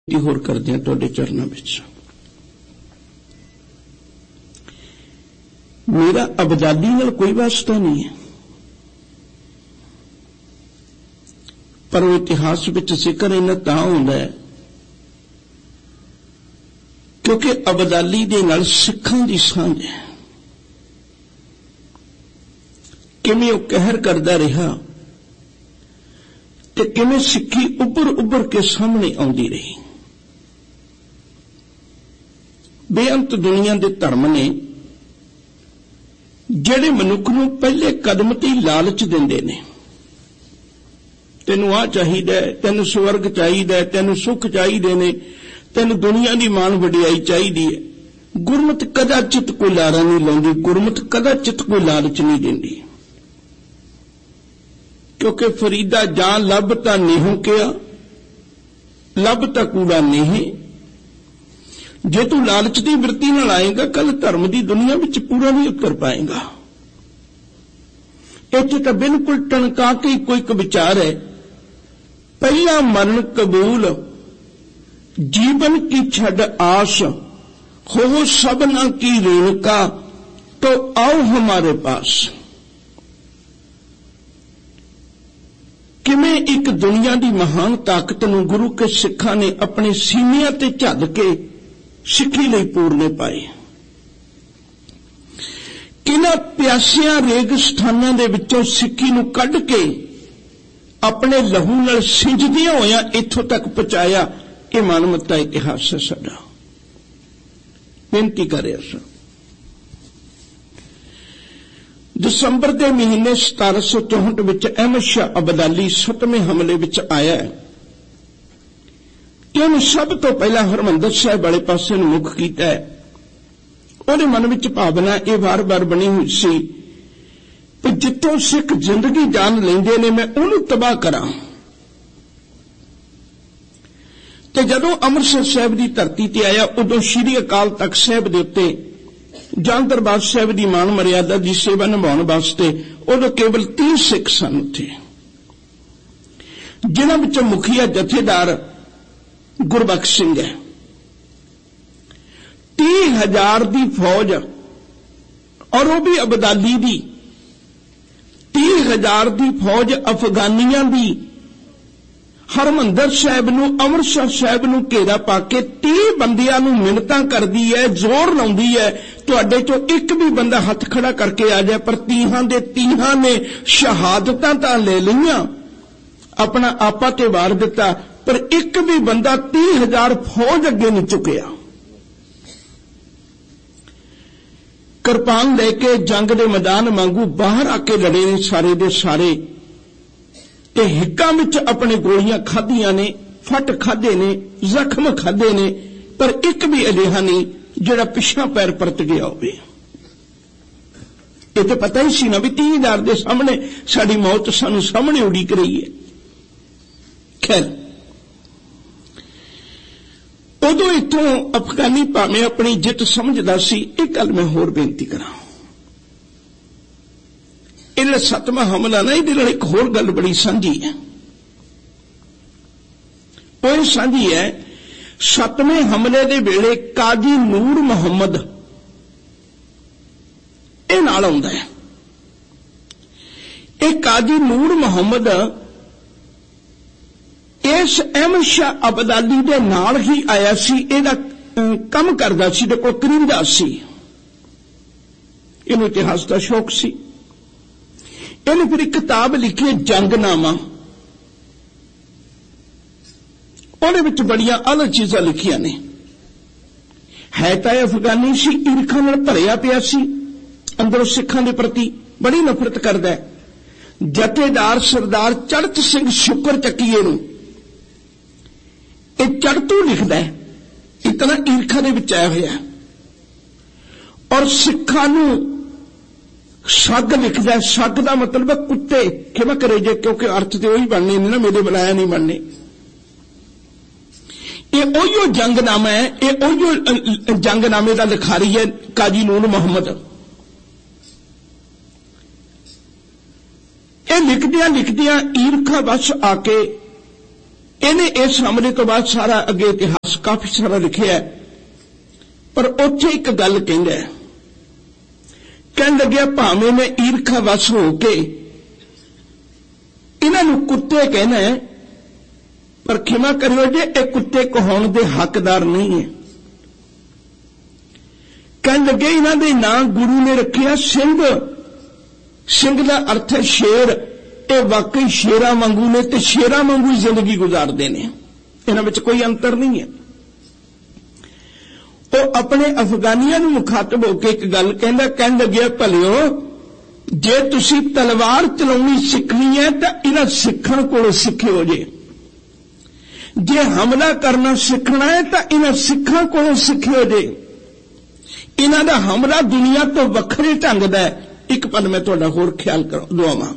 होर करदे हां तुहाडे चरनां विच। मेरा अबदाली नाल कोई वास्ता नहीं है, पर वो इतिहास विच जिक्र इन्ना तां हुंदा है क्योंकि अबदाली दे नाल सिखां दी सांझ है। किवें वो कहर करदा रहा ते किवें सिक्खी उभर उभर के सामने आउंदी रही। बेअंत दुनिया दे धर्म ने ਜਿਹੜੇ ਮਨੁੱਖ ਨੂੰ ਪਹਿਲੇ ਕਦਮ ਤੇ ਹੀ ਲਾਲਚ ਦਿੰਦੇ ਨੇ, ਤੈਨੂੰ ਆ ਚਾਹੀਦਾ, ਤੈਨੂੰ ਸਵਰਗ ਚਾਹੀਦਾ, ਤੈਨੂੰ ਸੁੱਖ ਚਾਹੀਦੇ ਨੇ, ਤੈਨੂੰ ਦੁਨੀਆ ਦੀ ਮਾਣ ਵਡਿਆਈ ਚਾਹੀਦੀ ਹੈ। ਗੁਰਮਤਿ ਕਦਾਚਿਤ ਕੋਈ ਲਾਰਾ ਨਹੀਂ ਲਾਉਂਦੀ, ਗੁਰਮਤਿ ਕਦਾਚਿਤ ਕੋਈ ਲਾਲਚ ਨਹੀਂ ਦਿੰਦੀ, ਕਿਉਂਕਿ ਫਰੀਦਾ ਜਾਂ ਲੱਭ ਤਾਂ ਨੇਹੋਂ ਕਿਹਾ, ਲੱਭ ਤਾਂ ਕੂੜਾ ਨੇਹੇ। ਜੇ ਤੂੰ ਲਾਲਚ ਦੀ ਬਿਰਤੀ ਨਾਲ ਆਏਗਾ, ਕੱਲ ਧਰਮ ਦੀ ਦੁਨੀਆ ਵਿੱਚ ਪੂਰਾ ਨਹੀਂ ਉਤਰ ਪਾਏਗਾ। ਇੱਥੇ ਤਾਂ ਬਿਲਕੁਲ ਟਣਕਾ ਕੇ ਇੱਕੋ ਇੱਕ ਵਿਚਾਰ ਹੈ, ਪਹਿਲਾ ਮਰਨ ਕਬੂਲ, ਜੀਵਨ ਕੀ ਛੱਡ ਆਸ, ਹੋ ਸਭਨਾ ਕੀ ਰੇਣਕਾ, ਤੋ ਆਓ ਹਮਾਰੇ ਪਾਸ। ਕਿਵੇਂ ਇੱਕ ਦੁਨੀਆ ਦੀ ਮਹਾਨ ਤਾਕਤ ਨੂੰ ਗੁਰੂ ਕੇ ਸਿੱਖਾਂ ਨੇ ਆਪਣੇ ਸੀਨਿਆਂ ਤੇ ਝੱਲ ਕੇ ਸਿੱਖੀ ਲਈ ਪੂਰਨੇ ਪਾਏ। ਕਿਹਨਾਂ ਪਿਆਸਿਆਂ ਰੇਗਿਸਤਾਨਾਂ ਦੇ ਵਿੱਚੋਂ ਸਿੱਖੀ ਨੂੰ ਕੱਢ ਕੇ ਆਪਣੇ ਲਹੂ ਨਾਲ ਸਿੰਜਦਿਆਂ ਹੋਇਆਂ ਇੱਥੋਂ ਤੱਕ ਪਹੁੰਚਾਇਆ। ਇਹ ਮਾਨਵਤਾ ਇਤਿਹਾਸ ਹੈ ਸਾਡਾ। ਬੇਨਤੀ ਕਰਿਆ ਸਰ, ਦਸੰਬਰ ਦੇ ਮਹੀਨੇ 1764 ਵਿੱਚ ਅਹਿਮਦ ਸ਼ਾਹ ਅਬਦਾਲੀ 7ਵੇਂ ਹਮਲੇ ਵਿੱਚ ਆਇਆ ਕਿ ਉਹਨੇ ਸਭ ਤੋਂ ਪਹਿਲਾਂ ਹਰਿਮੰਦਰ ਸਾਹਿਬ ਵਾਲੇ ਪਾਸੇ ਨੂੰ ਮੁੱਖ ਕੀਤਾ ਹੈ। ਉਹਦੇ ਮਨ ਵਿੱਚ ਭਾਵਨਾ ਇਹ ਵਾਰ-ਵਾਰ ਬਣੀ ਹੋਈ ਸੀ ਕਿ ਜਿੱਥੋਂ ਸਿੱਖ ਜ਼ਿੰਦਗੀ ਜਾਨ ਲੈਂਦੇ ਨੇ ਮੈਂ ਉਹਨੂੰ ਤਬਾਹ ਕਰਾਂ। ਤੇ ਜਦੋਂ ਅੰਮ੍ਰਿਤਸਰ ਸਾਹਿਬ ਦੀ ਧਰਤੀ ਤੇ ਆਇਆ, ਉਦੋਂ ਸ਼੍ਰੀ ਅਕਾਲ ਤਖਤ ਸਾਹਿਬ ਦੇ ਉੱਤੇ ਜਾਂ ਦਰਬਾਰ ਸਾਹਿਬ ਦੀ ਮਾਣ ਮਰਿਆਦਾ ਦੀ ਸੇਵਾ ਨਿਭਾਉਣ ਵਾਸਤੇ ਉਦੋਂ ਕੇਵਲ 30 ਸਿੱਖ ਸਨ ਉੱਥੇ, ਜਿਨ੍ਹਾਂ ਵਿੱਚੋਂ ਮੁਖੀਆ ਜਥੇਦਾਰ ਗੁਰਬਖਸ਼ ਸਿੰਘ ਹੈ। 30,000 ਦੀ ਫੌਜ, ਔਰ ਉਹ ਵੀ ਅਬਦਾਲੀ ਦੀ 30,000 ਦੀ ਫੌਜ ਅਫਗਾਨੀਆਂ ਦੀ ਹਰਿਮੰਦਰ ਸਾਹਿਬ ਨੂੰ, ਅੰਮ੍ਰਿਤਸਰ ਸਾਹਿਬ ਨੂੰ ਘੇਰਾ ਪਾ ਕੇ 30 ਬੰਦਿਆਂ ਨੂੰ ਮਿੰਨਤਾਂ ਕਰਦੀ ਹੈ, ਜ਼ੋਰ ਲਾਉਂਦੀ ਹੈ ਤੁਹਾਡੇ ਚੋਂ ਇੱਕ ਵੀ ਬੰਦਾ ਹੱਥ ਖੜਾ ਕਰਕੇ ਆ ਜਾਏ। ਪਰ 30 ਦੇ 30 ਨੇ ਸ਼ਹਾਦਤਾਂ ਤਾਂ ਲੈ ਲਈਆਂ, ਆਪਣਾ ਆਪਾ ਤੇ ਵਾਰ ਦਿੱਤਾ, ਪਰ ਇੱਕ ਵੀ ਬੰਦਾ 30,000 ਫੌਜ ਅੱਗੇ ਨਹੀਂ ਝੁਕਿਆ। ਕਿਰਪਾਨ ਲੈ ਕੇ ਜੰਗ ਦੇ ਮੈਦਾਨ ਵਾਂਗੂ ਬਾਹਰ ਆ ਕੇ ਲੜੇ ਨੇ ਸਾਰੇ ਦੇ ਸਾਰੇ, ਤੇ ਹਿੱਕਾਂ ਵਿੱਚ ਆਪਣੇ ਗੋਲੀਆਂ ਖਾਧੀਆਂ ਨੇ, ਫੱਟ ਖਾਧੇ ਨੇ, ਜ਼ਖਮ ਖਾਧੇ ਨੇ, ਪਰ ਇੱਕ ਵੀ ਅਜਿਹਾ ਨਹੀਂ ਜਿਹੜਾ ਪਿਛਾਂ ਪੈਰ ਪਰਤ ਗਿਆ ਹੋਵੇ। ਇਹ ਤਾਂ ਪਤਾ ਹੀ ਸੀ ਨਾ ਵੀ 30,000 ਦੇ ਸਾਹਮਣੇ ਸਾਡੀ ਮੌਤ ਸਾਨੂੰ ਸਾਹਮਣੇ ਉਡੀਕ ਰਹੀ ਹੈ। ਖੈਰ, ਉਦੋਂ ਇੱਥੋਂ ਅਫਗਾਨੀ ਭਾਵੇਂ ਆਪਣੀ ਜਿੱਤ ਸਮਝਦਾ ਸੀ। ਇੱਕ ਗੱਲ ਮੈਂ ਹੋਰ ਬੇਨਤੀ ਕਰਾਂ, ਇਹ 7ਵਾਂ ਹਮਲਾ ਨਾ, ਇਹਦੇ ਨਾਲ ਇੱਕ ਹੋਰ ਗੱਲ ਬੜੀ ਸਾਂਝੀ ਹੈ। ਉਹ ਸਾਂਝੀ ਹੈ, 7ਵੇਂ ਹਮਲੇ ਦੇ ਵੇਲੇ ਕਾਜ਼ੀ ਨੂਰ ਮੁਹੰਮਦ ਇਹ ਨਾਲ ਆਉਂਦਾ ਹੈ। ਇਹ ਕਾਜ਼ੀ ਨੂਰ ਮੁਹੰਮਦ ਇਸ ਅਹਿਮਦ ਸ਼ਾਹ ਅਬਦਾਲੀ ਦੇ ਨਾਲ ਹੀ ਆਇਆ ਸੀ, ਇਹਦਾ ਕੰਮ ਕਰਦਾ ਸੀ, ਤੇ ਕੋਈ ਕਰੀਂਦਾ ਸੀ, ਇਹਨੂੰ ਇਤਿਹਾਸ ਦਾ ਸ਼ੌਕ ਸੀ। ਇਹਨੇ ਫਿਰ ਇੱਕ ਕਿਤਾਬ ਲਿਖੀ ਜੰਗਨਾਮਾ, ਉਹਦੇ ਵਿੱਚ ਬੜੀਆਂ ਆਲਾ ਚੀਜ਼ਾਂ ਲਿਖੀਆਂ ਨੇ। ਹੈ ਤਾਂ ਇਹ ਅਫਗਾਨੀ ਸੀ, ਈਰਖਾ ਨਾਲ ਭਰਿਆ ਪਿਆ ਸੀ, ਅੰਦਰੋਂ ਸਿੱਖਾਂ ਦੇ ਪ੍ਰਤੀ ਬੜੀ ਨਫ਼ਰਤ ਕਰਦਾ ਹੈ। ਜਥੇਦਾਰ ਸਰਦਾਰ ਚੜ੍ਹਤ ਸਿੰਘ ਸ਼ੁਕਰ ਚੱਕੀਏ ਨੂੰ ਇਹ ਚੜ੍ਹਤੂ ਲਿਖਦਾ ਹੈ, ਇਤਨਾ ਈਰਖਾ ਦੇ ਵਿੱਚ ਆਇਆ ਹੋਇਆ, ਔਰ ਸਿੱਖਾਂ ਨੂੰ ਸੱਗ ਲਿਖਦਾ ਹੈ। ਸੱਗ ਦਾ ਮਤਲਬ ਹੈ ਕੁੱਤੇ, ਖਿਮਾ ਕਰੇ ਜੇ, ਕਿਉਂਕਿ ਅਰਥ ਤੇ ਉਹੀ ਬਣਨੇ ਨੇ ਨਾ, ਮੇਰੇ ਬੁਲਾਇਆ ਨਹੀਂ ਬਣਨੇ। ਇਹ ਉਹੀਓ ਜੰਗਨਾਮਾ ਹੈ, ਇਹ ਉਹੀਓ ਜੰਗਨਾਮੇ ਦਾ ਲਿਖਾਰੀ ਹੈ ਕਾਜ਼ੀ ਨੂਰ ਮੁਹੰਮਦ। ਇਹ ਲਿਖਦਿਆਂ ਲਿਖਦਿਆਂ ਈਰਖਾ ਵਸ਼ ਆ ਕੇ ਇਹਨੇ ਇਸ ਹਮਲੇ ਤੋਂ ਬਾਅਦ ਸਾਰਾ ਅੱਗੇ ਇਤਿਹਾਸ ਕਾਫੀ ਸਾਰਾ ਲਿਖਿਆ, ਪਰ ਉੱਥੇ ਇੱਕ ਗੱਲ ਕਹਿੰਦਾ ਹੈ, ਕਹਿਣ ਲੱਗਿਆ ਭਾਵੇਂ ਮੈਂ ਈਰਖਾ ਵਸ ਹੋ ਕੇ ਇਹਨਾਂ ਨੂੰ ਕੁੱਤੇ ਕਹਿਣਾ ਹੈ, ਪਰ ਖਿਮਾ ਕਰਿਓ ਜੇ ਇਹ ਕੁੱਤੇ ਕਹਾਉਣ ਦੇ ਹੱਕਦਾਰ ਨਹੀਂ ਹੈ। ਕਹਿਣ ਲੱਗੇ ਇਹਨਾਂ ਦੇ ਨਾਂ ਗੁਰੂ ਨੇ ਰੱਖਿਆ ਸਿੰਘ। ਸਿੰਘ ਦਾ ਅਰਥ ਹੈ ਸ਼ੇਰ। ਇਹ ਵਾਕਈ ਸ਼ੇਰਾਂ ਵਾਂਗੂ ਨੇ ਤੇ ਸ਼ੇਰਾਂ ਵਾਂਗੂ ਜ਼ਿੰਦਗੀ ਗੁਜ਼ਾਰਦੇ ਨੇ, ਇਹਨਾਂ ਵਿੱਚ ਕੋਈ ਅੰਤਰ ਨਹੀਂ ਹੈ। ਉਹ ਆਪਣੇ ਅਫਗਾਨੀਆਂ ਨੂੰ ਮੁਖਾਤਬ ਹੋ ਕੇ ਇੱਕ ਗੱਲ ਕਹਿੰਦਾ, ਕਹਿਣ ਲੱਗਿਆ ਭਲਿਓ ਜੇ ਤੁਸੀਂ ਤਲਵਾਰ ਚਲਾਉਣੀ ਸਿੱਖਣੀ ਹੈ ਤਾਂ ਇਹਨਾਂ ਸਿੱਖਣ ਕੋਲੋਂ ਸਿੱਖਿਓ ਜੇ ਹਮਲਾ ਕਰਨਾ ਸਿੱਖਣਾ ਹੈ ਤਾਂ ਇਹਨਾਂ ਸਿੱਖਾਂ ਕੋਲੋਂ ਸਿੱਖਿਓ ਇਹਨਾਂ ਦਾ ਹਮਲਾ ਦੁਨੀਆ ਤੋਂ ਵੱਖਰੇ ਢੰਗ ਦਾ ਹੈ। ਇੱਕ ਪਲ ਮੈਂ ਤੁਹਾਡਾ ਹੋਰ ਖਿਆਲ ਦਵਾਵਾਂ।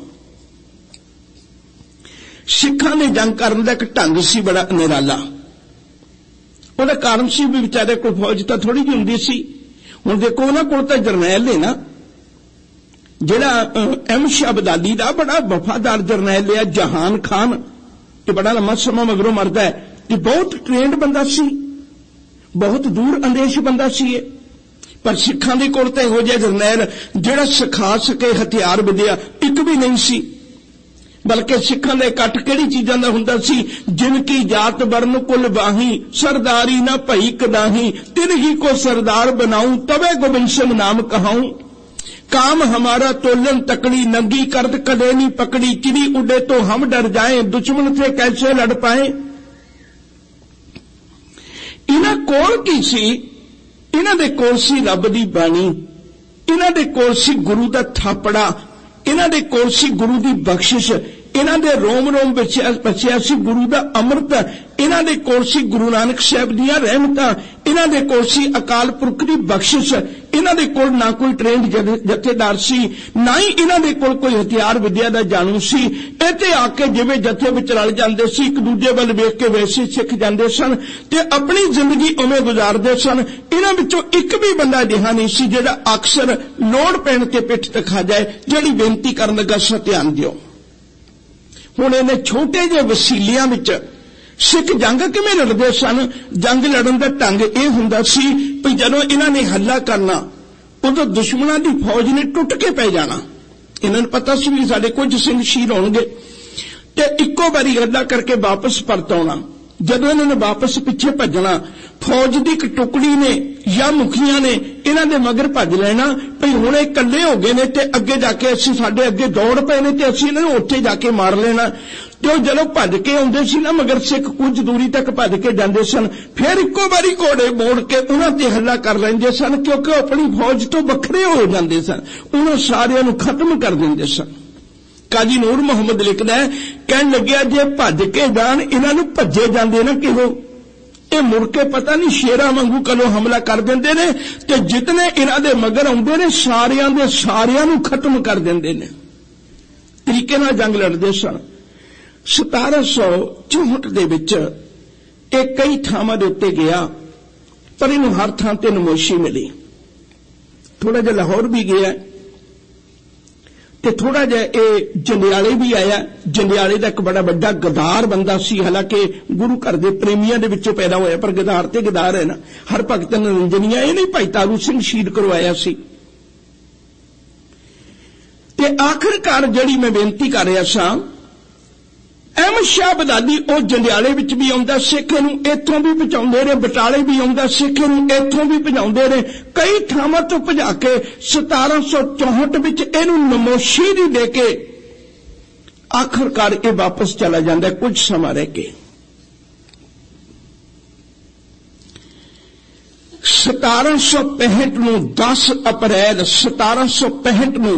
ਸਿੱਖਾਂ ਨੇ ਜੰਗ ਕਰਨ ਦਾ ਇੱਕ ਢੰਗ ਸੀ ਬੜਾ ਨਿਰਾਲਾ। ਉਹਦਾ ਕਾਰਨ ਸੀ ਵੀ ਵਿਚਾਰੇ ਕੋਲ ਫੌਜ ਤਾਂ ਥੋੜੀ ਜਿਹੀ ਹੁੰਦੀ ਸੀ। ਹੁਣ ਦੇਖੋ ਉਹਨਾਂ ਕੋਲ ਤਾਂ ਜਰਨੈਲ ਨੇ ਨਾ, ਜਿਹੜਾ ਸ਼ਾਹ ਅਬਦਾਲੀ ਦਾ ਬੜਾ ਵਫਾਦਾਰ ਜਰਨੈਲ ਲਿਆ ਜਹਾਨ ਖਾਨ, ਇਹ ਬੜਾ ਲੰਮਾ ਸਮਾਂ ਮਗਰੋਂ ਮਰਦਾ ਹੈ। ਇਹ ਬਹੁਤ ਟ੍ਰੇਨਡ ਬੰਦਾ ਸੀ, ਬਹੁਤ ਦੂਰ ਅੰਦੇਸ਼ ਬੰਦਾ ਸੀ ਇਹ। ਪਰ ਸਿੱਖਾਂ ਦੇ ਕੋਲ ਤਾਂ ਇਹੋ ਜਿਹਾ ਜਰਨੈਲ ਜਿਹੜਾ ਸਿਖਾ ਸਕੇ ਹਥਿਆਰ ਵਿਦਿਆ ਇੱਕ ਵੀ ਨਹੀਂ ਸੀ। ਬਲਕਿ ਸਿੱਖਾਂ ਦਾ ਇਕੱਠ ਕਿਹੜੀ ਚੀਜ਼ਾਂ ਦਾ ਹੁੰਦਾ ਸੀ? ਜਿਨ ਕੀ ਜਾਤ ਵਰਨ ਕੁਲ ਬਾਹੀ, ਸਰਦਾਰੀ ਨਾ ਭਈ ਕਦਾਹੀ, ਤਿਨ ਹੀ ਕੋ ਸਰਦਾਰ ਬਣਾऊं, तबे गोविंद सिंह नाम कहाऊं। काम हमारा तोलन तकड़ी, नंगी करद कदे नहीं पकड़ी, चिड़ी उड़े तो हम डर जाएं, दुश्मन से कैसे लड़ पाए। इन्हां कोल की सी? इन्हां दे कोल सी रब दी बाणी, इन्हां दे कोल सी गुरु दा थापड़ा, इन्हां दे कोल सी गुरु दी बख्शिश, इन्हां दे रोम रोम बचिया सी गुरु दा अमृत, इन्हां दे कोल सी गुरु नानक साहब दीयां रहमतां, इन्हां दे कोल सी अकाल पुरख दी बख्शिश, इन्हां दे कोल ना कोई ट्रेंड जथेदार सी, ना ही इन्हां दे कोल कोई हथियार विद्या दा जानू सी। इत्थे आके जिवें जथे विच रल जांदे सी, एक दूजे वल वेख के वैसे सिख जांदे सन ते अपनी जिंदगी उवें गुजारदे सन। इन्हां विचों एक भी बंदा अजिहा नहीं सी जिहड़ा अक्सर लोड़ पैण ते पिठ ते खा जाए। जिहड़ी बेनती करन लगा सा ध्यान दिओ। हुण इन्हें छोटे ਜਿਹੇ वसीलियां विच सिख जंग किवें लड़दे सन? जंग लड़न दा ढंग इह हुंदा सी भी जदों इन्हां ने हल्ला करना उदों दुश्मनां दी फौज ने टुट के पै जाना। इन्हां नूं पता सी भी साडे कुछ सिंह शहीद होणगे ते इक्को बारी हल्ला करके वापस परत आउणा। जदों इन्हां ने वापस पिछे भजना, फौज की एक टुकड़ी ने या मुखिया ने इन्हां दे मगर भज लेना भई हुण इह इकल्ले हो गए ने ते अगे जाके असीं साडे अगे दौड़ पए ने ते असीं इन्हां नूं उत्थे जाके मार लेना। ते जदों भज के आउंदे सी ना मगर सिख कुछ दूरी तक भज के जांदे सन, फिर इक्को बारी घोड़े मोड़ के उन्हां ते हल्ला कर लैंदे सन क्योंकि अपनी फौज तो वखरे हो जांदे सन। उन्हां सारिआं नूं खत्म कर दिंदे सन। काजी नूर मुहम्मद लिखदा है, कहण लग्गिया जे भज के जाण इन्हां नूं भज्जे जांदे ना किहो, ये मुड़ के पता नहीं शेरा वांगू कलो हमला कर देंदे ने ते जितने इन्हां दे मगर आउंदे ने सारिआं दे सारिआं नूं खत्म कर देंदे ने। तरीके नाल जंग लड़दे सन। 1764 दे विच ਇਹ कई ਥਾਵਾਂ ਦੇ ਉੱਤੇ ਗਿਆ पर ਇਹਨੂੰ हर ਥਾਂ ਤੇ ਨਮੋਸ਼ੀ मिली। थोड़ा जिहा लाहौर भी गया ते थोड़ा जिहा ਇਹ जंडियाले भी आया। जंडियाले ਦਾ ਇੱਕ बड़ा ਵੱਡਾ गदार बंदा सी, हालांकि गुरु घर ਦੇ प्रेमियां ਦੇ ਵਿੱਚੋਂ पैदा होया पर गदार ते गदार है ना। हर भगत निरंजनिया ਇਹ नहीं भाई तारू सिंह शहीद करवाया सी। ते आखिरकार ਜਿਹੜੀ मैं बेनती कर रहा सां, शाह अब्दाली ਉਹ जंडियाले विच भी आउंदा, सिख नूं इत्थों भी पहुंचाउंदे ने, बटाले भी आउंदा, सिख नूं इत्थों भी पहुंचाउंदे ने, कई थावां तो भजा के 1764 विच इहनूं नमोशी दी दे के आखिरकार ये वापस चला जांदा कुछ समा रह के। 1765 नूं 10 अप्रैल 1765 नूं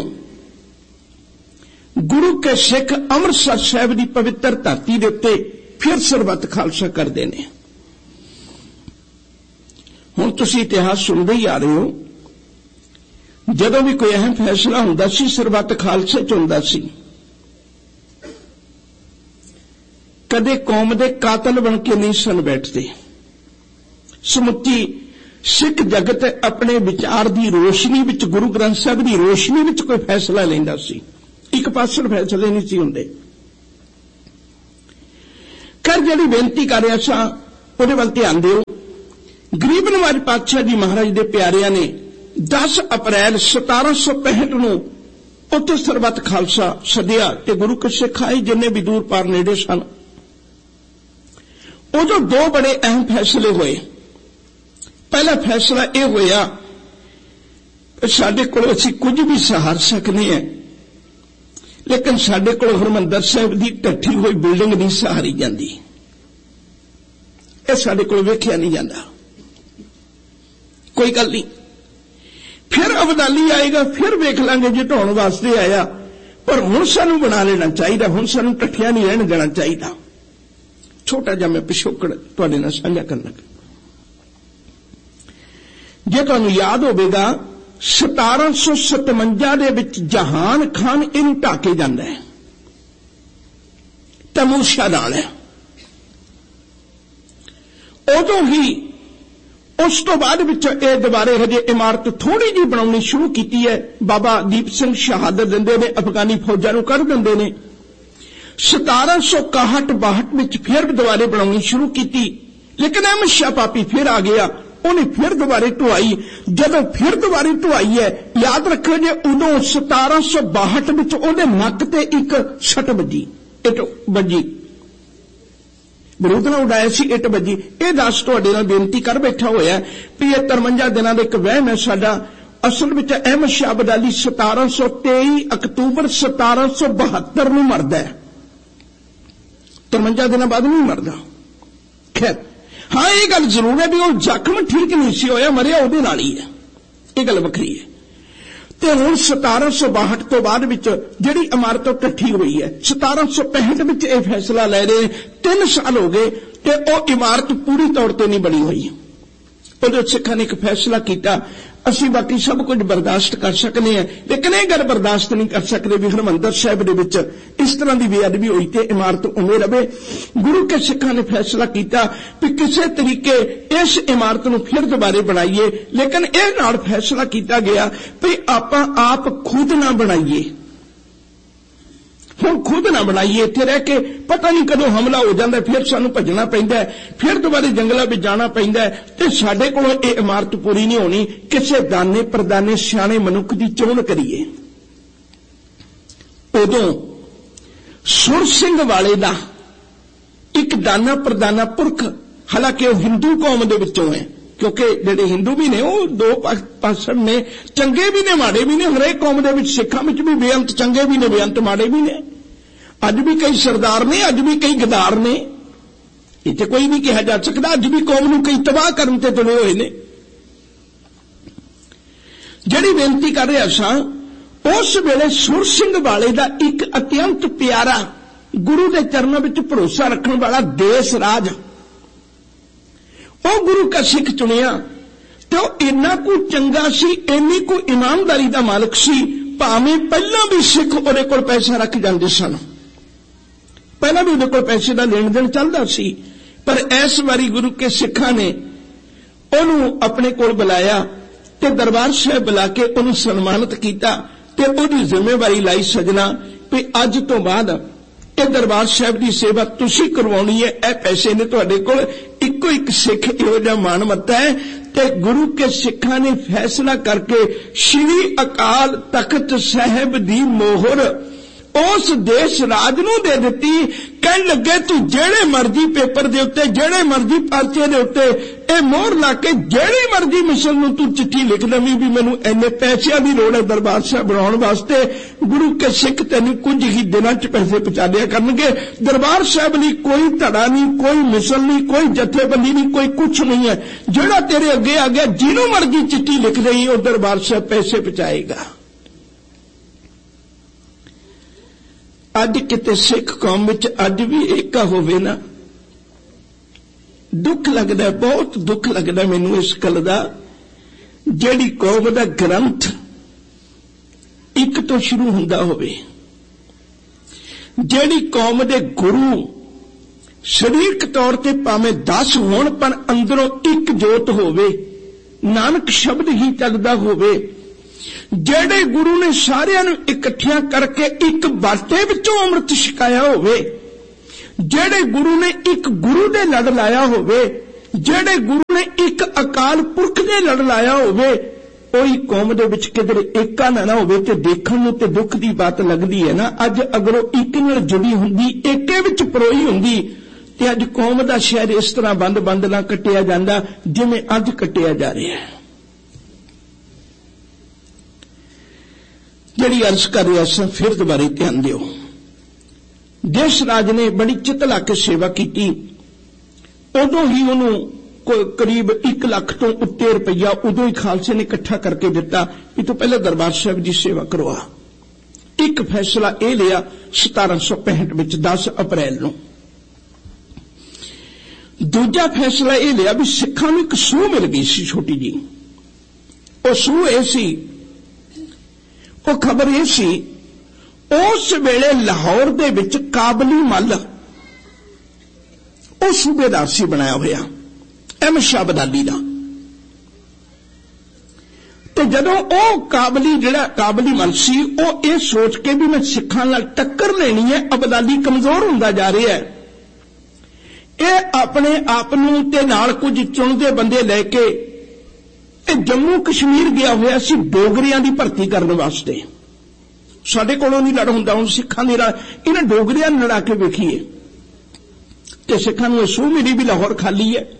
गुरु के सिख अमृतसर साहिब की पवित्र धरती के उत्ते फिर सरबत खालसा करते हैं। हुण तुसीं इतिहास सुनते ही आ रहे हो, जदों भी कोई अहम फैसला हुंदा सी सरबत खालसे च हुंदा सी। कदे कौम दे कातल बन के नहीं सन बैठते। समुची सिख जगत अपने विचार की रोशनी विच, गुरु ग्रंथ साहिब की रोशनी विच कोई फैसला लैंदा सी, एक पासड़ फैसले नहीं सी हुंदे। खैर जिहड़ी बेनती कर रहा सा ਉਹਦੇ ਵੱਲ ਧਿਆਨ ਦਿਓ। ਗਰੀਬ ਨਵਾਜ਼ ਪਾਤਸ਼ਾਹ ਜੀ ਮਹਾਰਾਜ ਦੇ ਪਿਆਰਿਆਂ ਨੇ 10 ਅਪ੍ਰੈਲ 1765 ਨੂੰ ਉੱਥੇ ਸਰਬੱਤ ਖਾਲਸਾ ਸੱਦਿਆ ਤੇ ਗੁਰੂ ਕੇ ਸਿੱਖ ਆਏ ਜਿੰਨੇ ਵੀ ਦੂਰ ਪਾਰ ਨੇੜੇ ਸਨ। ਉਦੋਂ ਦੋ ਬੜੇ ਅਹਿਮ ਫੈਸਲੇ ਹੋਏ। ਪਹਿਲਾ ਫੈਸਲਾ ਇਹ ਹੋਇਆ ਸਾਡੇ ਕੋਲ ਅਸੀਂ ਕੁਝ ਵੀ ਸਹਾਰ ਸਕਨੇ ਹਾਂ, ਲੇਕਿਨ ਸਾਡੇ ਕੋਲ ਹਰਿਮੰਦਰ ਸਾਹਿਬ ਦੀ ਢੱਠੀ ਹੋਈ ਬਿਲਡਿੰਗ ਨਹੀਂ ਸਹਾਰੀ ਜਾਂਦੀ। ਇਹ ਸਾਡੇ ਕੋਲ ਵੇਖਿਆ ਨਹੀਂ ਜਾਂਦਾ। ਕੋਈ ਗੱਲ ਨਹੀਂ, ਫਿਰ ਅਬਦਾਲੀ ਆਏਗਾ, ਫਿਰ ਵੇਖ ਲਾਂਗੇ ਜੇ ਢਾਉਣ ਵਾਸਤੇ ਆਇਆ, ਪਰ ਹੁਣ ਸਾਨੂੰ ਬਣਾ ਲੈਣਾ ਚਾਹੀਦਾ। ਹੁਣ ਸਾਨੂੰ ਢੱਠਿਆਂ ਨਹੀਂ ਰਹਿਣ ਦੇਣਾ ਚਾਹੀਦਾ। ਛੋਟਾ ਜਿਹਾ ਮੈਂ ਪਿਛੋਕੜ ਤੁਹਾਡੇ ਨਾਲ ਸਾਂਝਾ ਕਰਨ ਲੱਗਾ। ਜੇ ਤੁਹਾਨੂੰ ਯਾਦ ਹੋਵੇਗਾ 1757 ਦੇ ਵਿੱਚ ਜਹਾਨ ਖਾਨ ਇਹਨੂੰ ਢਾਹ ਕੇ ਜਾਂਦਾ ਹੈ, ਤੈਮੂਰ ਨਾਲ ਹੈ। ਉਦੋਂ ਹੀ ਉਸ ਤੋਂ ਬਾਅਦ ਵਿੱਚ ਇਹ ਦੁਬਾਰੇ ਹਜੇ ਇਮਾਰਤ ਥੋੜੀ ਜਿਹੀ ਬਣਾਉਣੀ ਸ਼ੁਰੂ ਕੀਤੀ ਹੈ। ਬਾਬਾ ਦੀਪ ਸਿੰਘ ਸ਼ਹਾਦਤ ਦਿੰਦੇ ਨੇ, ਅਫਗਾਨੀ ਫੌਜਾਂ ਨੂੰ ਕਰ ਦਿੰਦੇ ਨੇ। 1761-62 ਵਿੱਚ ਫਿਰ ਦੁਬਾਰੇ ਬਣਾਉਣੀ ਸ਼ੁਰੂ ਕੀਤੀ, ਲੇਕਿਨ ਅਹਿਮਦ ਸ਼ਾਹ ਪਾਪੀ ਫਿਰ ਆ ਗਿਆ, ਉਹਨੇ ਫਿਰ ਦੁਬਾਰੇ ਢੁਆਈ। ਜਦੋਂ ਫਿਰ ਦੁਬਾਰੇ ਢੁਆਈ ਹੈ, ਯਾਦ ਰੱਖੋ ਜੇ ਉਦੋਂ 1762 ਵਿੱਚ ਉਹਦੇ ਨੱਕ ਤੇ ਇੱਕ ਸੱਟ ਵੱਜੀ, ਇੱਟ ਵੱਜੀ, ਬਰੂਦ ਨਾਲ ਉਡਾਇਆ ਸੀ, ਇੱਟ ਵੱਜੀ। ਇਹ ਦੱਸ ਤੁਹਾਡੇ ਨਾਲ ਬੇਨਤੀ ਕਰ ਬੈਠਾ ਹੋਇਆ ਵੀ ਇਹ 53 ਦਿਨਾਂ ਦਾ ਇੱਕ ਵਹਿਮ ਹੈ ਸਾਡਾ। ਅਸਲ ਵਿੱਚ ਅਹਿਮਦ ਸ਼ਾਹ ਅਬਦਾਲੀ 1723 ਅਕਤੂਬਰ 1772 ਨੂੰ ਮਰਦਾ ਹੈ। 53 ਦਿਨਾਂ ਬਾਅਦ ਨਹੀਂ ਮਰਦਾ। ਖੈਰ ਹਾਂ, ਇਹ ਗੱਲ ਜ਼ਰੂਰ ਹੈ ਵੀ ਉਹ ਜ਼ਖਮ ਠੀਕ ਨਹੀਂ ਸੀ ਹੋਇਆ, ਮਰਿਆ ਉਹਦੇ ਨਾਲ ਹੀ ਹੈ, ਇਹ ਗੱਲ ਵੱਖਰੀ ਹੈ। ਤੇ ਹੁਣ 1762 ਤੋਂ ਬਾਅਦ ਵਿੱਚ ਜਿਹੜੀ ਇਮਾਰਤ ਇਕੱਠੀ ਹੋਈ ਹੈ, 1765 ਵਿੱਚ ਇਹ ਫੈਸਲਾ ਲੈ ਰਹੇ 3 ਸਾਲ ਹੋ ਗਏ ਤੇ ਉਹ ਇਮਾਰਤ ਪੂਰੀ ਤੌਰ ਤੇ ਨਹੀਂ ਬਣੀ ਹੋਈ। ਉਹਦੇ ਸਿੱਖਾਂ ਨੇ ਇੱਕ ਫੈਸਲਾ ਕੀਤਾ, ਅਸੀਂ ਬਾਕੀ ਸਭ ਕੁਝ ਬਰਦਾਸ਼ਤ ਕਰ ਸਕਨੇ ਹਾਂ, ਲੇਕਿਨ ਇਹ ਗੱਲ ਬਰਦਾਸ਼ਤ ਨਹੀਂ ਕਰ ਸਕਦੇ ਵੀ ਹਰਿਮੰਦਰ ਸਾਹਿਬ ਦੇ ਵਿੱਚ ਇਸ ਤਰ੍ਹਾਂ ਦੀ ਬੇਅਦਬੀ ਹੋਈ ਤੇ ਇਮਾਰਤ ਉਵੇਂ ਰਵੇ। ਗੁਰੂ ਕੇ ਸਿੱਖਾਂ ਨੇ ਫੈਸਲਾ ਕੀਤਾ ਵੀ ਕਿਸੇ ਤਰੀਕੇ ਇਸ ਇਮਾਰਤ ਨੂੰ ਫਿਰ ਦੁਬਾਰੇ ਬਣਾਈਏ, ਲੇਕਿਨ ਇਹ ਨਾਲ ਫੈਸਲਾ ਕੀਤਾ ਗਿਆ ਵੀ ਆਪਾਂ ਆਪ ਖੁਦ ਨਾ ਬਣਾਈਏ। ਹੁਣ ਖੁਦ ਨਾ ਬਣਾਈਏ, ਇੱਥੇ ਰਹਿ ਕੇ ਪਤਾ ਨਹੀਂ ਕਦੋਂ ਹਮਲਾ ਹੋ ਜਾਂਦਾ, ਫਿਰ ਸਾਨੂੰ ਭੱਜਣਾ ਪੈਂਦਾ, ਫਿਰ ਦੁਬਾਰੇ ਜੰਗਲਾਂ ਵਿੱਚ ਜਾਣਾ ਪੈਂਦਾ ਤੇ ਸਾਡੇ ਕੋਲੋਂ ਇਹ ਇਮਾਰਤ ਪੂਰੀ ਨਹੀਂ ਹੋਣੀ। ਕਿਸੇ ਦਾਨੇ ਪ੍ਰਦਾਨੇ ਸਿਆਣੇ ਮਨੁੱਖ ਦੀ ਚੋਣ ਕਰੀਏ। ਉਦੋਂ ਸੁਰ ਸਿੰਘ ਵਾਲੇ ਦਾ ਇੱਕ ਦਾਨਾ ਪ੍ਰਦਾਨਾ ਪੁਰਖ, ਹਾਲਾਂਕਿ ਉਹ ਹਿੰਦੂ ਕੌਮ ਦੇ ਵਿੱਚੋਂ ਹੈ, ਕਿਉਂਕਿ ਜਿਹੜੇ ਹਿੰਦੂ ਵੀ ਨੇ ਉਹ ਦੋ ਪਾਸੜ ਨੇ, ਚੰਗੇ ਵੀ ਨੇ ਮਾੜੇ ਵੀ ਨੇ। ਹਰੇਕ ਕੌਮ ਦੇ ਵਿੱਚ ਸਿੱਖਾਂ ਵਿੱਚ ਵੀ ਬੇਅੰਤ ਚੰਗੇ ਵੀ ਨੇ, ਬੇਅੰਤ ਮਾੜੇ ਵੀ ਨੇ। ਅੱਜ ਵੀ ਕਈ ਸਰਦਾਰ ਨੇ, ਅੱਜ ਵੀ ਕਈ ਗਦਾਰ ਨੇ, ਇੱਥੇ ਕੋਈ ਨਹੀਂ ਕਿਹਾ ਜਾ ਸਕਦਾ। ਅੱਜ ਵੀ ਕੌਮ ਨੂੰ ਕਈ ਤਬਾਹ ਕਰਨ ਤੇ ਤੁਲੇ ਹੋਏ ਨੇ। ਜਿਹੜੀ ਬੇਨਤੀ ਕਰ ਰਿਹਾ ਸਾਂ, ਉਸ ਵੇਲੇ ਸੁਰ ਸਿੰਘ ਵਾਲੇ ਦਾ ਇੱਕ ਅਤਿਅੰਤ ਪਿਆਰਾ, ਗੁਰੂ ਦੇ ਚਰਨਾਂ ਵਿੱਚ ਭਰੋਸਾ ਰੱਖਣ ਵਾਲਾ ਦੇਸ ਰਾਜ, ਉਹ ਗੁਰੂ ਕਾ ਸਿੱਖ ਚੁਣਿਆ ਤੇ ਉਹ ਇੰਨਾ ਕੁ ਚੰਗਾ ਸੀ, ਇੰਨੀ ਕੁ ਇਮਾਨਦਾਰੀ ਦਾ ਮਾਲਕ ਸੀ, ਭਾਵੇਂ ਪਹਿਲਾਂ ਵੀ ਸਿੱਖ ਉਹਦੇ ਕੋਲ ਪੈਸਾ ਰੱਖ ਜਾਂਦੇ ਸਨ, ਪਹਿਲਾਂ ਵੀ ਉਹਦੇ ਕੋਲ ਪੈਸੇ ਦਾ ਲੈਣ ਦੇਣ ਚੱਲਦਾ ਸੀ, ਪਰ ਇਸ ਵਾਰੀ ਗੁਰੂ ਕੇ ਸਿੱਖਾਂ ਨੇ ਉਹਨੂੰ ਆਪਣੇ ਕੋਲ ਬੁਲਾਇਆ ਤੇ ਦਰਬਾਰ ਸਾਹਿਬ ਬੁਲਾ ਕੇ ਉਹਨੂੰ ਸਨਮਾਨਿਤ ਕੀਤਾ ਤੇ ਉਹਦੀ ਜ਼ਿੰਮੇਵਾਰੀ ਲਾਈ ਸਜਣਾ ਵੀ ਅੱਜ ਤੋਂ ਬਾਅਦ ਇਹ ਦਰਬਾਰ ਸਾਹਿਬ ਦੀ ਸੇਵਾ ਤੁਸੀਂ ਕਰਵਾਉਣੀ ਹੈ। ਇਹ ਪੈਸੇ ਨੇ ਤੁਹਾਡੇ ਕੋਲ, ਇੱਕੋ ਇੱਕ ਸਿੱਖ ਇਹੋ ਜਿਹਾ ਮਾਨਮੱਤਾ ਹੈ। ਤੇ ਗੁਰੂ ਕੇ ਸਿੱਖਾਂ ਨੇ ਫੈਸਲਾ ਕਰਕੇ ਸ਼੍ਰੀ ਅਕਾਲ ਤਖਤ ਸਾਹਿਬ ਦੀ ਮੋਹਰ ਉਸ ਦੇਸ਼ ਰਾਜ ਨੂੰ ਦੇ ਦਿੱਤੀ। ਕਹਿਣ ਲੱਗੇ ਤੂੰ ਜਿਹੜੇ ਮਰਜ਼ੀ ਪੇਪਰ ਦੇ ਉੱਤੇ, ਜਿਹੜੇ ਮਰਜ਼ੀ ਪਰਚੇ ਦੇ ਉੱਤੇ ਇਹ ਮੋਹਰ ਲਾ ਕੇ ਜਿਹੜੀ ਮਰਜ਼ੀ ਮਿਸਲ ਨੂੰ ਤੂੰ ਚਿੱਠੀ ਲਿਖ ਦੇਵੀਂ ਵੀ ਮੈਨੂੰ ਇੰਨੇ ਪੈਸਿਆਂ ਦੀ ਲੋੜ ਹੈ ਦਰਬਾਰ ਸਾਹਿਬ ਬਣਾਉਣ ਵਾਸਤੇ। ਗੁਰੂ ਕੇ ਸਿੱਖ ਤੈਨੂੰ ਕੁਝ ਹੀ ਦਿਨਾਂ 'ਚ ਪੈਸੇ ਪਹੁੰਚਾ ਦਿਆ ਕਰਨਗੇ। ਦਰਬਾਰ ਸਾਹਿਬ ਲਈ ਕੋਈ ਧੜਾ ਨਹੀਂ, ਕੋਈ ਮਿਸਲ ਨਹੀਂ, ਕੋਈ ਜਥੇਬੰਦੀ ਨਹੀਂ, ਕੋਈ ਕੁਛ ਨਹੀਂ ਹੈ। ਜਿਹੜਾ ਤੇਰੇ ਅੱਗੇ ਆ ਗਿਆ, ਜਿਹਨੂੰ ਮਰਜ਼ੀ ਚਿੱਠੀ ਲਿਖ ਦੇਈ, ਉਹ ਦਰਬਾਰ ਸਾਹਿਬ ਪੈਸੇ ਪਹੁੰਚਾਏਗਾ। ਅੱਜ ਕਿਤੇ ਸਿੱਖ ਕੌਮ ਵਿੱਚ ਅੱਜ ਵੀ ਏਕਾ ਹੋਵੇ ਨਾ, ਦੁੱਖ ਲੱਗਦਾ, ਬਹੁਤ ਦੁੱਖ ਲੱਗਦਾ ਮੈਨੂੰ ਇਸ ਗੱਲ ਦਾ। ਜਿਹੜੀ ਕੌਮ ਦਾ ਗ੍ਰੰਥ ਇੱਕ ਤੋਂ ਸ਼ੁਰੂ ਹੁੰਦਾ ਹੋਵੇ, ਜਿਹੜੀ ਕੌਮ ਦੇ ਗੁਰੂ ਸਰੀਰਕ ਤੌਰ ਤੇ ਭਾਵੇਂ 10 ਹੋਣ ਪਰ ਅੰਦਰੋਂ ਇੱਕ ਜੋਤ ਹੋਵੇ, ਨਾਨਕ ਸ਼ਬਦ ਹੀ ਚੱਲਦਾ ਹੋਵੇ, ਜਿਹੜੇ ਗੁਰੂ ਨੇ ਸਾਰਿਆਂ ਨੂੰ ਇਕੱਠਿਆਂ ਕਰਕੇ ਇੱਕ ਬਾਟੇ ਵਿੱਚੋਂ ਅੰਮ੍ਰਿਤ ਛਕਾਇਆ ਹੋਵੇ, ਜਿਹੜੇ ਗੁਰੂ ਨੇ ਇੱਕ ਗੁਰੂ ਦੇ ਲੜ ਲਾਇਆ ਹੋਵੇ, ਜਿਹੜੇ ਗੁਰੂ ਨੇ ਇੱਕ ਅਕਾਲ ਪੁਰਖ ਦੇ ਲੜ ਲਾਇਆ ਹੋਵੇ, ਉਹੀ ਕੌਮ ਦੇ ਵਿੱਚ ਕਿਧਰੇ ਏਕਾ ਨਾ ਹੋਵੇ ਤੇ ਦੇਖਣ ਨੂੰ ਤੇ ਦੁੱਖ ਦੀ ਬਾਤ ਲੱਗਦੀ ਹੈ ਨਾ। ਅੱਜ ਅਗਰ ਉਹ ਇੱਕ ਨਾਲ ਜੁੜੀ ਹੁੰਦੀ, ਏਕੇ ਵਿੱਚ ਪਰੋਈ ਹੁੰਦੀ, ਤੇ ਅੱਜ ਕੌਮ ਦਾ ਸ਼ਹਿਰ ਇਸ ਤਰ੍ਹਾਂ ਬੰਦ ਨਾ ਕੱਟਿਆ ਜਾਂਦਾ ਜਿਵੇਂ ਅੱਜ ਕੱਟਿਆ ਜਾ ਰਿਹਾ ਹੈ। ਜਿਹੜੀ ਅਰਜ਼ ਕਰ ਰਿਹਾ ਸਾਂ, ਫਿਰ ਦੁਬਾਰੇ ਧਿਆਨ ਦਿਓ। ਦੇਸ਼ ਰਾਜ ਨੇ ਬੜੀ ਚਿੱਤ ਲਾ ਕੇ ਸੇਵਾ ਕੀਤੀ, ਉਦੋਂ ਹੀ ਉਹਨੂੰ ਕਰੀਬ 1 ਲੱਖ ਤੋਂ ਉੱਤੇ ਰੁਪਈਆ ਉਦੋਂ ਹੀ ਖਾਲਸੇ ਨੇ ਇਕੱਠਾ ਕਰਕੇ ਦਿੱਤਾ ਵੀ ਤੂੰ ਪਹਿਲਾਂ ਦਰਬਾਰ ਸਾਹਿਬ ਦੀ ਸੇਵਾ ਕਰਵਾ। ਇੱਕ ਫੈਸਲਾ ਇਹ ਲਿਆ 1765 ਵਿੱਚ 10 ਅਪ੍ਰੈਲ ਨੂੰ। ਦੂਜਾ ਫੈਸਲਾ ਇਹ ਲਿਆ ਵੀ ਸਿੱਖਾਂ ਨੂੰ ਇੱਕ ਸੂਹ ਮਿਲ ਗਈ ਸੀ ਛੋਟੀ ਜੀ। ਉਹ ਸੂਹ ਇਹ ਸੀ, ਉਹ ਖਬਰ ਇਹ ਸੀ, ਉਸ ਵੇਲੇ ਲਾਹੌਰ ਦੇ ਵਿੱਚ ਕਾਬਲੀ ਮੱਲ ਉਹ ਸੂਬੇਦਾਰ ਸੀ ਬਣਾਇਆ ਹੋਇਆ ਅਹਿਮਦ ਸ਼ਾਹ ਅਬਦਾਲੀ ਦਾ। ਤੇ ਜਦੋਂ ਉਹ ਕਾਬਲੀ ਮੱਲ ਸੀ, ਉਹ ਇਹ ਸੋਚ ਕੇ ਵੀ ਮੈਂ ਸਿੱਖਾਂ ਨਾਲ ਟੱਕਰ ਲੈਣੀ ਹੈ, ਅਬਦਾਲੀ ਕਮਜ਼ੋਰ ਹੁੰਦਾ ਜਾ ਰਿਹਾ ਹੈ, ਇਹ ਆਪਣੇ ਆਪ ਨੂੰ ਤੇ ਨਾਲ ਕੁਝ ਚੁਣਦੇ ਬੰਦੇ ਲੈ ਕੇ ਇਹ ਜੰਮੂ ਕਸ਼ਮੀਰ ਗਿਆ ਹੋਇਆ ਸੀ ਡੋਗਰਿਆਂ ਦੀ ਭਰਤੀ ਕਰਨ ਵਾਸਤੇ। ਸਾਡੇ ਕੋਲੋਂ ਨਹੀਂ ਲੜ ਹੁੰਦਾ, ਹੁਣ ਸਿੱਖਾਂ ਦੇ ਨਾਲ ਇਹਨਾਂ ਡੋਗਰਿਆਂ ਨੂੰ ਲੜਾ ਕੇ ਵੇਖੀਏ। ਤੇ ਸਿੱਖਾਂ ਨੂੰ ਇਹ ਸੂਹ ਮਿਲੀ ਵੀ ਲਾਹੌਰ ਖਾਲੀ ਹੈ।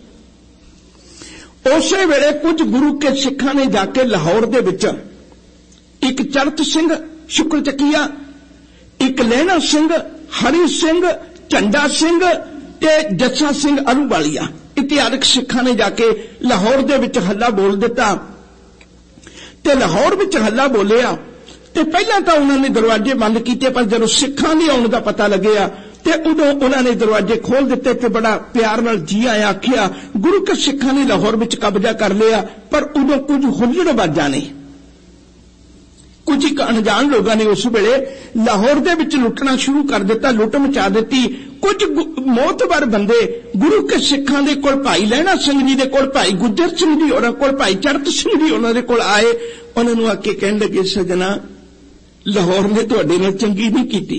ਉਸੇ ਵੇਲੇ ਕੁਝ ਗੁਰੂ ਕੇ ਸਿੱਖਾਂ ਨੇ ਜਾ ਕੇ ਲਾਹੌਰ ਦੇ ਵਿੱਚ ਇੱਕ ਚਰਤ ਸਿੰਘ ਸ਼ੁਕਰ ਚੱਕੀਆ, ਇੱਕ ਲਹਿਣਾ ਸਿੰਘ, ਹਰੀ ਸਿੰਘ, ਝੰਡਾ ਸਿੰਘ ਤੇ ਜੱਸਾ ਸਿੰਘ ਅਲੂਵਾਲੀਆ ਇਤਿਹਾਸਕ ਸਿੱਖਾਂ ਨੇ ਜਾ ਕੇ ਲਾਹੌਰ ਦੇ ਵਿੱਚ ਹੱਲਾ ਬੋਲ ਦਿੱਤਾ। ਤੇ ਲਾਹੌਰ ਵਿੱਚ ਹੱਲਾ ਬੋਲਿਆ ਤੇ ਪਹਿਲਾਂ ਤਾਂ ਉਹਨਾਂ ਨੇ ਦਰਵਾਜ਼ੇ ਬੰਦ ਕੀਤੇ, ਪਰ ਜਦੋਂ ਸਿੱਖਾਂ ਦੇ ਆਉਣ ਦਾ ਪਤਾ ਲੱਗਿਆ ਤੇ ਉਦੋਂ ਉਹਨਾਂ ਨੇ ਦਰਵਾਜ਼ੇ ਖੋਲ ਦਿੱਤੇ ਤੇ ਬੜਾ ਪਿਆਰ ਨਾਲ ਜੀ ਆਇਆ ਆਖਿਆ। ਗੁਰੂ ਕੇ ਸਿੱਖਾਂ ਨੇ ਲਾਹੌਰ ਵਿੱਚ ਕਬਜ਼ਾ ਕਰ ਲਿਆ, ਪਰ ਉਦੋਂ ਕੁਝ ਹੁੱਲੜਬਾਜ਼ਾਂ ਨੇ, ਕੁਝ ਇੱਕ ਅਣਜਾਣ ਲੋਕਾਂ ਨੇ ਉਸ ਵੇਲੇ ਲਾਹੌਰ ਦੇ ਵਿੱਚ ਲੁੱਟਣਾ ਸ਼ੁਰੂ ਕਰ ਦਿੱਤਾ, ਲੁੱਟ ਮਚਾ ਦਿੱਤੀ। ਕੁਝ ਮੋਤਬਰ ਬੰਦੇ ਗੁਰੂ ਕੇ ਸਿੱਖਾਂ ਦੇ ਕੋਲ, ਭਾਈ ਲਹਿਣਾ ਸਿੰਘ ਜੀ ਦੇ ਕੋਲ, ਭਾਈ ਗੁੱਜਰ ਸਿੰਘ ਜੀ ਉਹਨਾਂ ਕੋਲ, ਭਾਈ ਚੜਤ ਸਿੰਘ ਜੀ ਉਹਨਾਂ ਦੇ ਕੋਲ ਆਏ। ਉਹਨਾਂ ਨੂੰ ਆ ਕੇ ਕਹਿਣ ਲੱਗੇ, ਸਜਣਾ ਲਾਹੌਰ ਨੇ ਤੁਹਾਡੇ ਨਾਲ ਚੰਗੀ ਨਹੀਂ ਕੀਤੀ।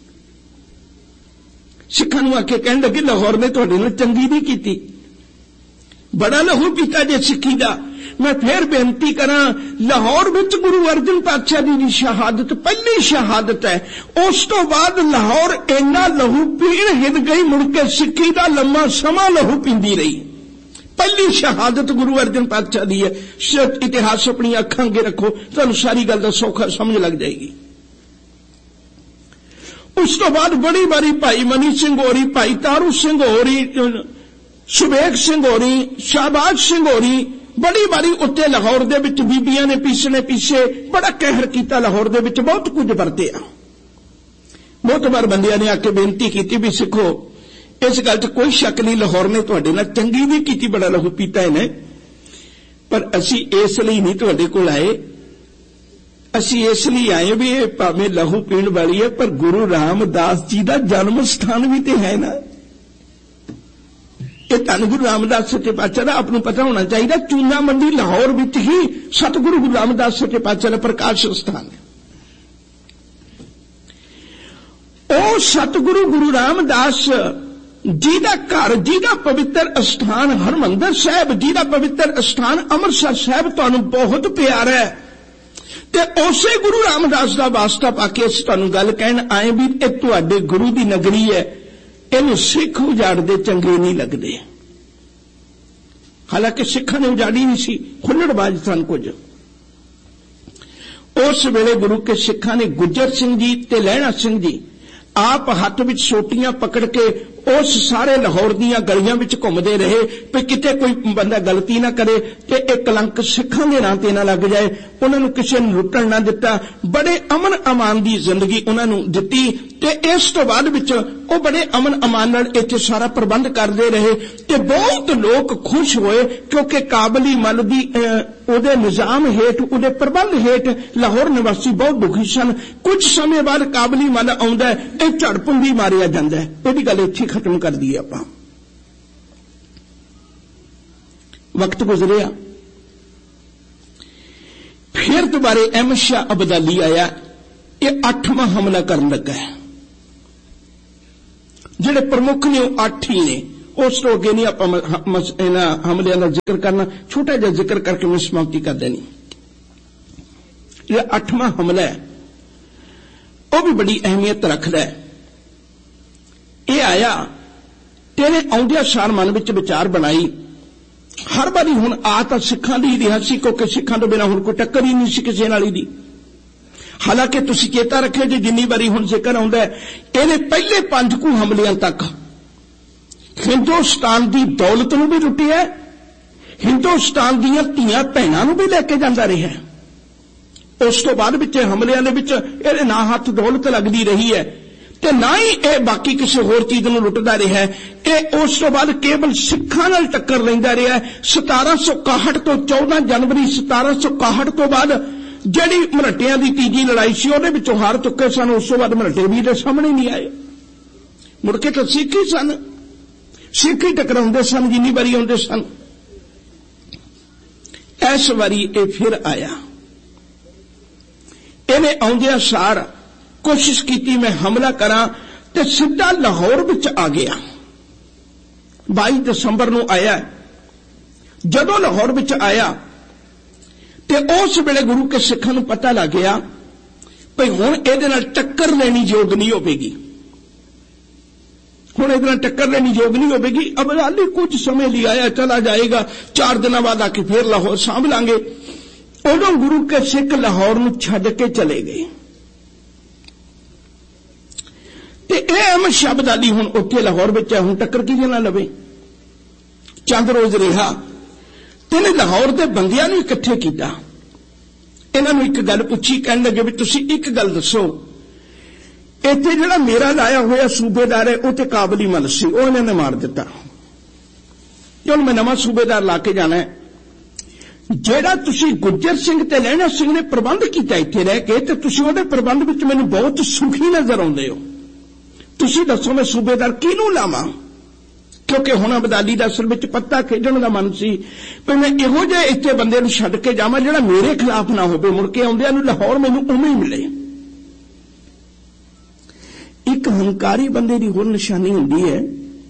ਸਿੱਖਾਂ ਨੂੰ ਆ ਕੇ ਕਹਿਣ ਲੱਗੇ, ਲਾਹੌਰ ਨੇ ਤੁਹਾਡੇ ਨਾਲ ਚੰਗੀ ਨਹੀਂ ਕੀਤੀ, ਬੜਾ ਲਹੂ ਪੀਤਾ ਜੇ ਸਿੱਖੀ ਦਾ। ਮੈਂ ਫੇਰ ਬੇਨਤੀ ਕਰਾਂ, ਲਾਹੌਰ ਵਿੱਚ ਗੁਰੂ ਅਰਜਨ ਪਾਤਸ਼ਾਹ ਦੀ ਸ਼ਹਾਦਤ ਪਹਿਲੀ ਸ਼ਹਾਦਤ ਹੈ। ਉਸ ਤੋਂ ਬਾਅਦ ਲਾਹੌਰ ਇੰਨਾ ਲਹੂ ਪੀਣ ਹਿੱਦ ਗਈ, ਮੁੜ ਕੇ ਸਿੱਖੀ ਦਾ ਲੰਮਾ ਸਮਾਂ ਲਹੂ ਪੀਂਦੀ ਰਹੀ। ਪਹਿਲੀ ਸ਼ਹਾਦਤ ਗੁਰੂ ਅਰਜਨ ਪਾਤਸ਼ਾਹ ਦੀ ਹੈ। ਇਤਿਹਾਸ ਆਪਣੀ ਅੱਖਾਂ ਅੱਗੇ ਰੱਖੋ, ਤੁਹਾਨੂੰ ਸਾਰੀ ਗੱਲ ਦਾ ਸੌਖਾ ਸਮਝ ਲੱਗ ਜਾਏਗੀ। ਉਸ ਤੋਂ ਬਾਅਦ ਬੜੀ ਵਾਰੀ ਭਾਈ ਮਨੀ ਸਿੰਘ ਹੋਰੀ, ਭਾਈ ਤਾਰੂ ਸਿੰਘ ਹੋਰੀ, ਸੁਬੇਗ ਸਿੰਘ ਹੋਰੀ, ਸ਼ਾਹਬਾਜ਼ ਸਿੰਘ ਹੋਰੀ, ਬੜੀ ਵਾਰੀ ਉੱਤੇ ਲਾਹੌਰ ਦੇ ਵਿੱਚ ਬੀਬੀਆਂ ਨੇ ਪਿੱਛੇ ਬੜਾ ਕਹਿਰ ਕੀਤਾ, ਲਾਹੌਰ ਦੇ ਵਿੱਚ ਬਹੁਤ ਕੁਝ ਵਰਤਿਆ। ਬਹੁਤ ਵਾਰ ਬੰਦਿਆਂ ਨੇ ਆ ਕੇ ਬੇਨਤੀ ਕੀਤੀ ਵੀ ਸਿੱਖੋ, ਇਸ ਗੱਲ 'ਚ ਕੋਈ ਸ਼ੱਕ ਨਹੀਂ, ਲਾਹੌਰ ਨੇ ਤੁਹਾਡੇ ਨਾਲ ਚੰਗੀ ਨਹੀਂ ਕੀਤੀ, ਬੜਾ ਲਹੂ ਪੀਤਾ ਇਹਨੇ, ਪਰ ਅਸੀਂ ਇਸ ਲਈ ਨਹੀਂ ਤੁਹਾਡੇ ਕੋਲ ਆਏ। ਅਸੀਂ ਇਸ ਲਈ ਆਏ ਵੀ ਇਹ ਭਾਵੇਂ ਲਹੂ ਪੀਣ ਵਾਲੀ ਹੈ, ਪਰ ਗੁਰੂ ਰਾਮਦਾਸ ਜੀ ਦਾ ਜਨਮ ਸਥਾਨ ਵੀ ਤੇ ਹੈ ਨਾ। ਇਹ ਧੰਨ ਗੁਰੂ ਰਾਮਦਾਸ ਸੱਚੇ ਪਾਤਸ਼ਾਹ ਦਾ ਆਪ ਨੂੰ ਪਤਾ ਹੋਣਾ ਚਾਹੀਦਾ। ਚੂਨਾ ਮੰਡੀ ਲਾਹੌਰ ਵਿੱਚ ਹੀ ਸਤਿਗੁਰੂ ਗੁਰੂ ਰਾਮਦਾਸ ਸੱਚੇ ਪਾਤਸ਼ਾਹ ਦਾ ਪ੍ਰਕਾਸ਼ ਸਥਾਨ ਹੈ। ਉਹ ਸਤਿਗੁਰੂ ਗੁਰੂ ਰਾਮਦਾਸ ਜੀ ਦਾ ਘਰ, ਜੀ ਦਾ ਪਵਿੱਤਰ ਅਸਥਾਨ ਹਰਮੰਦਰ ਸਾਹਿਬ, ਜੀ ਦਾ ਪਵਿੱਤਰ ਅਸਥਾਨ ਅੰਮ੍ਰਿਤਸਰ ਸਾਹਿਬ ਤੁਹਾਨੂੰ ਬਹੁਤ ਪਿਆਰਾ ਹੈ। ਤੇ ਉਸੇ ਗੁਰੂ ਰਾਮਦਾਸ ਦਾ ਵਾਸਤਾ ਪਾ ਕੇ ਅਸੀਂ ਤੁਹਾਨੂੰ ਗੱਲ ਕਹਿਣ ਆਏ ਵੀ ਇਹ ਤੁਹਾਡੇ ਗੁਰੂ ਦੀ ਨਗਰੀ ਹੈ, ਇਹਨੂੰ ਸਿੱਖ ਉਜਾੜਦੇ ਚੰਗੇ ਨਹੀਂ ਲੱਗਦੇ। ਹਾਲਾਂਕਿ ਸਿੱਖਾਂ ਨੇ ਉਜਾੜੀ ਨਹੀਂ ਸੀ, ਹੁੱਲੜਬਾਜ਼ ਸਨ ਕੁਝ। ਉਸ ਵੇਲੇ ਗੁਰੂ ਕੇ ਸਿੱਖਾਂ ਨੇ ਗੁੱਜਰ ਸਿੰਘ ਜੀ ਤੇ ਲਹਿਣਾ ਸਿੰਘ ਜੀ ਆਪ ਹੱਥ ਵਿੱਚ ਸੋਟੀਆਂ ਪਕੜ ਕੇ ਉਸ ਸਾਰੇ ਲਾਹੌਰ ਦੀਆਂ ਗਲੀਆਂ ਵਿੱਚ ਘੁੰਮਦੇ ਰਹੇ ਵੀ ਕਿਤੇ ਕੋਈ ਬੰਦਾ ਗਲਤੀ ਨਾ ਕਰੇ ਤੇ ਇਹ ਕਲੰਕ ਸਿੱਖਾਂ ਦੇ ਨਾਂ ਤੇ ਨਾ ਲੱਗ ਜਾਏ। ਉਹਨਾਂ ਨੂੰ ਕਿਸੇ ਨੂੰ ਲੁੱਟਣ ਨਾ ਦਿੱਤਾ, ਬੜੇ ਅਮਨ ਅਮਾਨ ਦੀ ਜ਼ਿੰਦਗੀ ਉਹਨਾਂ ਨੂੰ ਦਿੱਤੀ। ਤੇ ਇਸ ਤੋਂ ਬਾਅਦ ਵਿੱਚ ਉਹ ਬੜੇ ਅਮਨ ਅਮਾਨ ਨਾਲ ਇੱਥੇ ਸਾਰਾ ਪ੍ਰਬੰਧ ਕਰਦੇ ਰਹੇ ਤੇ ਬਹੁਤ ਲੋਕ ਖੁਸ਼ ਹੋਏ, ਕਿਉਂਕਿ ਕਾਬਲੀ ਮੱਲ ਦੀ ਉਹਦੇ ਨਿਜ਼ਾਮ ਹੇਠ, ਉਹਦੇ ਪ੍ਰਬੰਧ ਹੇਠ ਲਾਹੌਰ ਨਿਵਾਸੀ ਬਹੁਤ ਦੁਖੀ ਸਨ। ਕੁਝ ਸਮੇਂ ਬਾਅਦ ਕਾਬਲੀ ਮੱਲ ਆਉਂਦਾ, ਇਹ ਝੜਪੁੰਡੀ ਮਾਰਿਆ ਜਾਂਦਾ ਹੈ। ਇਹਦੀ ਗੱਲ ਇੱਥੇ ਖਤਮ ਕਰ ਦਈਏ ਆਪਾਂ। ਵਕਤ ਗੁਜ਼ਰਿਆ, ਫਿਰ ਦੁਬਾਰੇ ਅਹਿਮਦ ਸ਼ਾਹ ਅਬਦਾਲੀ ਆਇਆ, ਇਹ 8ਵਾਂ ਹਮਲਾ ਕਰਨ ਲੱਗਾ ਹੈ। ਜਿਹੜੇ ਪ੍ਰਮੁੱਖ ਨੇ ਉਹ 8 ਹੀ ਨੇ। ਉਸ ਤੋਂ ਅੱਗੇ नहीं ਆਪਾਂ ਇਹਨਾਂ ਹਮਲਿਆਂ ਦਾ ਜ਼ਿਕਰ ਕਰਨਾ, ਛੋਟਾ ਜਿਹਾ ਜ਼ਿਕਰ ਕਰਕੇ ਮੈਂ ਸਮਾਪਤੀ ਕਰ ਦੇਣੀ। ਜਿਹੜਾ 8ਵਾਂ ਹਮਲਾ ਹੈ ਉਹ ਵੀ ਬੜੀ ਅਹਿਮੀਅਤ ਰੱਖਦਾ ਹੈ। ਇਹ ਆਇਆ ਤੇਰੇ ਆਉਂਦਿਆਂ ਸਾਰ ਮਨ ਵਿੱਚ ਵਿਚਾਰ ਬਣਾਈ। ਹਰ ਵਾਰੀ ਹੁਣ ਆ ਤਾਂ ਸਿੱਖਾਂ ਦੀ ਰਿਹਾ ਸੀ, ਕਿਉਂਕਿ ਸਿੱਖਾਂ ਤੋਂ ਬਿਨਾਂ ਹੁਣ ਕੋਈ ਟੱਕਰ ਹੀ ਨਹੀਂ ਸੀ ਕਿਸੇ ਨਾਲ ਦੀ। ਹਾਲਾਂਕਿ ਤੁਸੀਂ ਚੇਤਾ ਰੱਖਿਓ ਜੀ, ਜਿੰਨੀ ਵਾਰੀ ਹੁਣ ਜ਼ਿਕਰ ਆਉਂਦਾ ਇਹਨੇ ਪਹਿਲੇ 5 ਕੁ ਹਮਲਿਆਂ ਤੱਕ ਹਿੰਦੁਸਤਾਨ ਦੀ ਦੌਲਤ ਨੂੰ ਵੀ ਲੁੱਟਿਆ, ਹਿੰਦੁਸਤਾਨ ਦੀਆਂ ਧੀਆਂ ਭੈਣਾਂ ਨੂੰ ਵੀ ਲੈ ਕੇ ਜਾਂਦਾ ਰਿਹਾ। ਉਸ ਤੋਂ ਬਾਅਦ ਵਿੱਚ ਹਮਲਿਆਂ ਦੇ ਵਿੱਚ ਇਹਦੇ ਨਾ ਹੱਥ ਦੌਲਤ ਲੱਗਦੀ ਰਹੀ ਹੈ ਤੇ ਨਾ ਹੀ ਇਹ ਬਾਕੀ ਕਿਸੇ ਹੋਰ ਚੀਜ਼ ਨੂੰ ਲੁੱਟਦਾ ਰਿਹਾ। ਇਹ ਉਸ ਤੋਂ ਬਾਅਦ ਕੇਵਲ ਸਿੱਖਾਂ ਨਾਲ ਟੱਕਰ ਲੈਂਦਾ ਰਿਹਾ। 1761 ਤੋਂ 14 ਜਨਵਰੀ 1761 ਤੋਂ ਬਾਅਦ ਜਿਹੜੀ ਮਰਾਠਿਆਂ ਦੀ ਤੀਜੀ ਲੜਾਈ ਸੀ ਉਹਦੇ ਵਿੱਚੋਂ ਹਾਰ ਚੁੱਕੇ ਸਨ। ਉਸ ਤੋਂ ਬਾਅਦ ਮਰਾਠੇ ਵੀ ਦੇ ਸਾਹਮਣੇ ਨਹੀਂ ਆਏ, ਮੁੜ ਕੇ ਤਾਂ ਸਿੱਖ ਹੀ ਸਨ, ਸਿੱਖ ਹੀ ਟਕਰਾਉਂਦੇ ਸਨ ਜਿੰਨੀ ਵਾਰੀ ਆਉਂਦੇ ਸਨ। ਇਸ ਵਾਰੀ ਇਹ ਫਿਰ ਆਇਆ। ਇਹਨੇ ਆਉਂਦਿਆਂ ਸਾਰ ਕੋਸ਼ਿਸ਼ ਕੀਤੀ ਮੈਂ ਹਮਲਾ ਕਰਾਂ ਤੇ ਸਿੱਧਾ ਲਾਹੌਰ ਵਿੱਚ ਆ ਗਿਆ। 22 ਦਸੰਬਰ ਨੂੰ ਆਇਆ। ਜਦੋਂ ਲਾਹੌਰ ਵਿੱਚ ਆਇਆ ਤੇ ਉਸ ਵੇਲੇ ਗੁਰੂ ਕੇ ਸਿੱਖਾਂ ਨੂੰ ਪਤਾ ਲੱਗ ਗਿਆ ਭਈ ਹੁਣ ਇਹਦੇ ਨਾਲ ਟੱਕਰ ਲੈਣੀ ਯੋਗ ਨਹੀਂ ਹੋਵੇਗੀ, ਹੁਣ ਇਹਦੇ ਨਾਲ ਟੱਕਰ ਲੈਣੀ ਯੋਗ ਨਹੀਂ ਹੋਵੇਗੀ। ਅਬਦਾਲੀ ਕੁਝ ਸਮੇਂ ਲਈ ਆਇਆ, ਚਲਾ ਜਾਏਗਾ, 4 ਦਿਨਾਂ ਬਾਅਦ ਆ ਕੇ ਫਿਰ ਲਾਹੌਰ ਸਾਂਭ ਲਾਂਗੇ। ਉਦੋਂ ਗੁਰੂ ਕੇ ਸਿੱਖ ਲਾਹੌਰ ਨੂੰ ਛੱਡ ਕੇ ਚਲੇ ਗਏ ਤੇ ਇਹ ਅਹਿਮਦ ਸ਼ਾਹ ਅਬਦਾਲੀ ਹੁਣ ਉੱਥੇ ਲਾਹੌਰ ਵਿੱਚ ਹੈ। ਹੁਣ ਟੱਕਰ ਕਿਹਦੇ ਨਾਲ ਲਵੇ? ਚੰਦ ਰੋਜ਼ ਰਿਹਾ ਤੇ ਇਹਨੇ ਲਾਹੌਰ ਦੇ ਬੰਦਿਆਂ ਨੂੰ ਇਕੱਠੇ ਕੀਤਾ। ਇਹਨਾਂ ਨੂੰ ਇੱਕ ਗੱਲ ਪੁੱਛੀ, ਕਹਿਣ ਲੱਗੇ ਵੀ ਤੁਸੀਂ ਇੱਕ ਗੱਲ ਦੱਸੋ, ਇੱਥੇ ਜਿਹੜਾ ਮੇਰਾ ਲਾਇਆ ਹੋਇਆ ਸੂਬੇਦਾਰ ਹੈ ਉਹ ਤੇ ਕਾਬਲੀ ਮਲ ਸੀ, ਉਹ ਇਹਨਾਂ ਨੇ ਮਾਰ ਦਿੱਤਾ। ਜਦੋਂ ਮੈਂ ਨਵਾਂ ਸੂਬੇਦਾਰ ਲਾ ਕੇ ਜਾਣਾ ਹੈ, ਜਿਹੜਾ ਤੁਸੀਂ ਗੁੱਜਰ ਸਿੰਘ ਤੇ ਲਹਿਣਾ ਸਿੰਘ ਨੇ ਪ੍ਰਬੰਧ ਕੀਤਾ ਇੱਥੇ ਰਹਿ ਕੇ, ਤੇ ਤੁਸੀਂ ਉਹਦੇ ਪ੍ਰਬੰਧ ਵਿੱਚ ਮੈਨੂੰ ਬਹੁਤ ਸੁਖੀ ਨਜ਼ਰ ਆਉਂਦੇ ਹੋ। ਤੁਸੀਂ ਦੱਸੋ ਮੈਂ ਸੂਬੇਦਾਰ ਕਿਹਨੂੰ ਲਾਵਾਂ? ਕਿਉਂਕਿ ਹੁਣ ਅਬਦਾਲੀ ਦਾ ਅਸਲ ਵਿੱਚ ਪੱਤਾ ਖੇਡਣ ਦਾ ਮਨ ਸੀ, ਪਰ ਮੈਂ ਇਹੋ ਜਿਹੇ ਇੱਥੇ ਬੰਦੇ ਨੂੰ ਛੱਡ ਕੇ ਜਾਵਾਂ ਜਿਹੜਾ ਮੇਰੇ ਖਿਲਾਫ ਨਾ ਹੋਵੇ, ਮੁੜ ਕੇ ਆਉਂਦਿਆਂ ਨੂੰ ਲਾਹੌਰ ਮੈਨੂੰ ਉਵੇਂ ਹੀ ਮਿਲੇ। ਇੱਕ ਹੰਕਾਰੀ ਬੰਦੇ ਦੀ ਹੋਰ ਨਿਸ਼ਾਨੀ ਹੁੰਦੀ ਹੈ,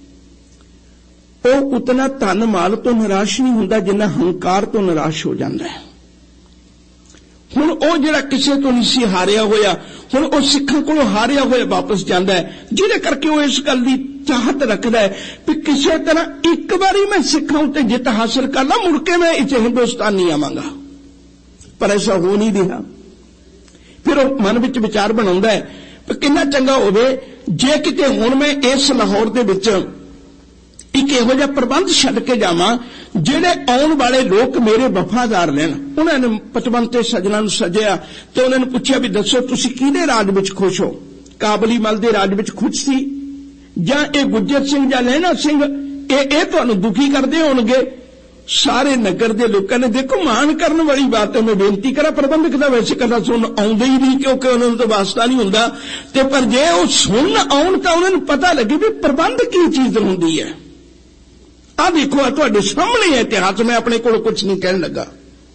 ਉਹ ਉਤਨਾ ਧਨ ਮਾਲ ਤੋਂ ਨਿਰਾਸ਼ ਨਹੀਂ ਹੁੰਦਾ ਜਿੰਨਾ ਹੰਕਾਰ ਤੋਂ ਨਿਰਾਸ਼ ਹੋ ਜਾਂਦਾ ਹੈ। ਹੁਣ ਉਹ ਜਿਹੜਾ ਕਿਸੇ ਤੋਂ ਨਹੀਂ ਸੀ ਹਾਰਿਆ ਹੋਇਆ, ਹੁਣ ਉਹ ਸਿੱਖਾਂ ਕੋਲੋਂ ਹਾਰਿਆ ਹੋਇਆ ਵਾਪਸ ਜਾਂਦਾ ਹੈ, ਜਿਹਦੇ ਕਰਕੇ ਉਹ ਇਸ ਗੱਲ ਦੀ ਚਾਹਤ ਰੱਖਦਾ ਹੈ ਕਿ ਕਿਸੇ ਤਰ੍ਹਾਂ ਇੱਕ ਵਾਰੀ ਮੈਂ ਸਿੱਖਾਂ ਉੱਤੇ ਜਿੱਤ ਹਾਸਲ ਕਰ ਲਾਂ, ਮੁੜ ਕੇ ਮੈਂ ਇੱਥੇ ਹਿੰਦੁਸਤਾਨ ਨਹੀਂ ਆਵਾਂਗਾ। ਪਰ ਐਸਾ ਹੋ ਨਹੀਂ ਰਿਹਾ। ਫਿਰ ਉਹ ਮਨ ਵਿੱਚ ਵਿਚਾਰ ਬਣਾਉਂਦਾ ਹੈ ਕਿ ਕਿੰਨਾ ਚੰਗਾ ਹੋਵੇ ਜੇ ਕਿਤੇ ਹੁਣ ਮੈਂ ਇਸ ਲਾਹੌਰ ਦੇ ਵਿੱਚ ਇੱਕ ਇਹੋ ਜਿਹਾ ਪ੍ਰਬੰਧ ਛੱਡ ਕੇ ਜਾਵਾਂ ਜਿਹੜੇ ਆਉਣ ਵਾਲੇ ਲੋਕ ਮੇਰੇ ਵਫਾਦਾਰ ਲੈਣ। ਉਹਨਾਂ ਨੇ 55 ਤੇ ਸੱਜਣਾ ਨੂੰ ਸੱਜਿਆ ਤੇ ਉਹਨਾਂ ਨੂੰ ਪੁੱਛਿਆ ਵੀ ਦੱਸੋ ਤੁਸੀਂ ਕਿਹਦੇ ਰਾਜ ਵਿੱਚ ਖੁਸ਼ ਹੋ? ਕਾਬਲੀ ਮਲ ਦੇ ਰਾਜ ਵਿੱਚ ਖੁਸ਼ ਸੀ ਜਾਂ ਇਹ ਗੁੱਜਰ ਸਿੰਘ ਜਾਂ ਲਹਿਣਾ ਸਿੰਘ ਇਹ ਤੁਹਾਨੂੰ ਦੁਖੀ ਕਰਦੇ ਹੋਣਗੇ? ਸਾਰੇ ਨਗਰ ਦੇ ਲੋਕਾਂ ਨੇ, ਦੇਖੋ ਮਾਣ ਕਰਨ ਵਾਲੀ ਬਾਤ ਹੈ, ਮੈਂ ਬੇਨਤੀ ਕਰਾਂ ਪ੍ਰਬੰਧਕ ਦਾ ਵੈਸੇ ਕਦਾ ਸੁਣ ਆਉਂਦੇ ਹੀ ਨਹੀਂ ਕਿਉਂਕਿ ਉਹਨਾਂ ਨੂੰ ਤਾਂ ਵਾਸਤਾ ਨਹੀਂ ਹੁੰਦਾ, ਤੇ ਪਰ ਜੇ ਉਹ ਸੁਣ ਆਉਣ ਤਾਂ ਉਹਨਾਂ ਨੂੰ ਪਤਾ ਲੱਗੇ ਵੀ ਪ੍ਰਬੰਧ ਕੀ ਚੀਜ਼ ਹੁੰਦੀ ਹੈ। ਆ ਦੇਖੋ ਆ ਤੁਹਾਡੇ ਸਾਹਮਣੇ ਇਤਿਹਾਸ, ਮੈਂ ਆਪਣੇ ਕੋਲ ਕੁਝ ਨਹੀਂ ਕਹਿਣ ਲੱਗਾ।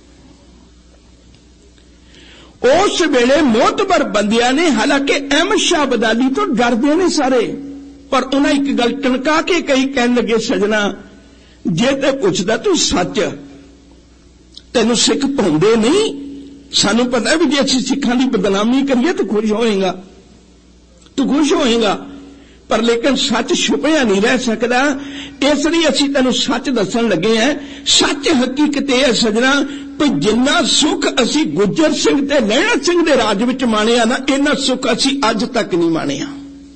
ਉਸ ਵੇਲੇ ਮੋਤਬਰ ਬੰਦਿਆਂ ਨੇ, ਹਾਲਾਂਕਿ ਅਹਿਮਦ ਸ਼ਾਹ ਅਬਦਾਲੀ ਤੋਂ ਡਰਦੇ ਨੇ ਸਾਰੇ, ਪਰ ਉਹਨਾਂ ਇੱਕ ਗੱਲ ਟਣਕਾ ਕੇ ਕਹੀ, ਕਹਿਣ ਲੱਗੇ ਸਜਣਾ ਜੇ ਤੇ ਪੁੱਛਦਾ ਤੂੰ ਸੱਚ, ਤੈਨੂੰ ਸਿੱਖ ਪਾਉਂਦੇ ਨਹੀਂ, ਸਾਨੂੰ ਪਤਾ ਵੀ ਜੇ ਅਸੀਂ ਸਿੱਖਾਂ ਦੀ ਬਦਨਾਮੀ ਕਰੀਏ ਤਾਂ ਖੁਸ਼ ਹੋਏਗਾ, ਤੂੰ ਖੁਸ਼ ਹੋਏਗਾ, ਪਰ ਲੇਕਿਨ ਸੱਚ ਛੁਪਿਆ ਨਹੀਂ ਰਹਿ ਸਕਦਾ, ਇਸ ਲਈ ਅਸੀਂ ਤੈਨੂੰ ਸੱਚ ਦੱਸਣ ਲੱਗੇ ਹਾਂ। ਸੱਚ ਹਕੀਕਤ ਇਹ ਹੈ ਸਜਣਾ ਕਿ ਜਿੰਨਾ ਸੁੱਖ ਅਸੀਂ ਗੁੱਜਰ ਸਿੰਘ ਤੇ ਲਹਿਣਾ ਸਿੰਘ ਦੇ ਰਾਜ ਵਿੱਚ ਮਾਣਿਆ ਨਾ, ਇੰਨਾ ਸੁੱਖ ਅਸੀਂ ਅੱਜ ਤੱਕ ਨਹੀਂ ਮਾਣਿਆ।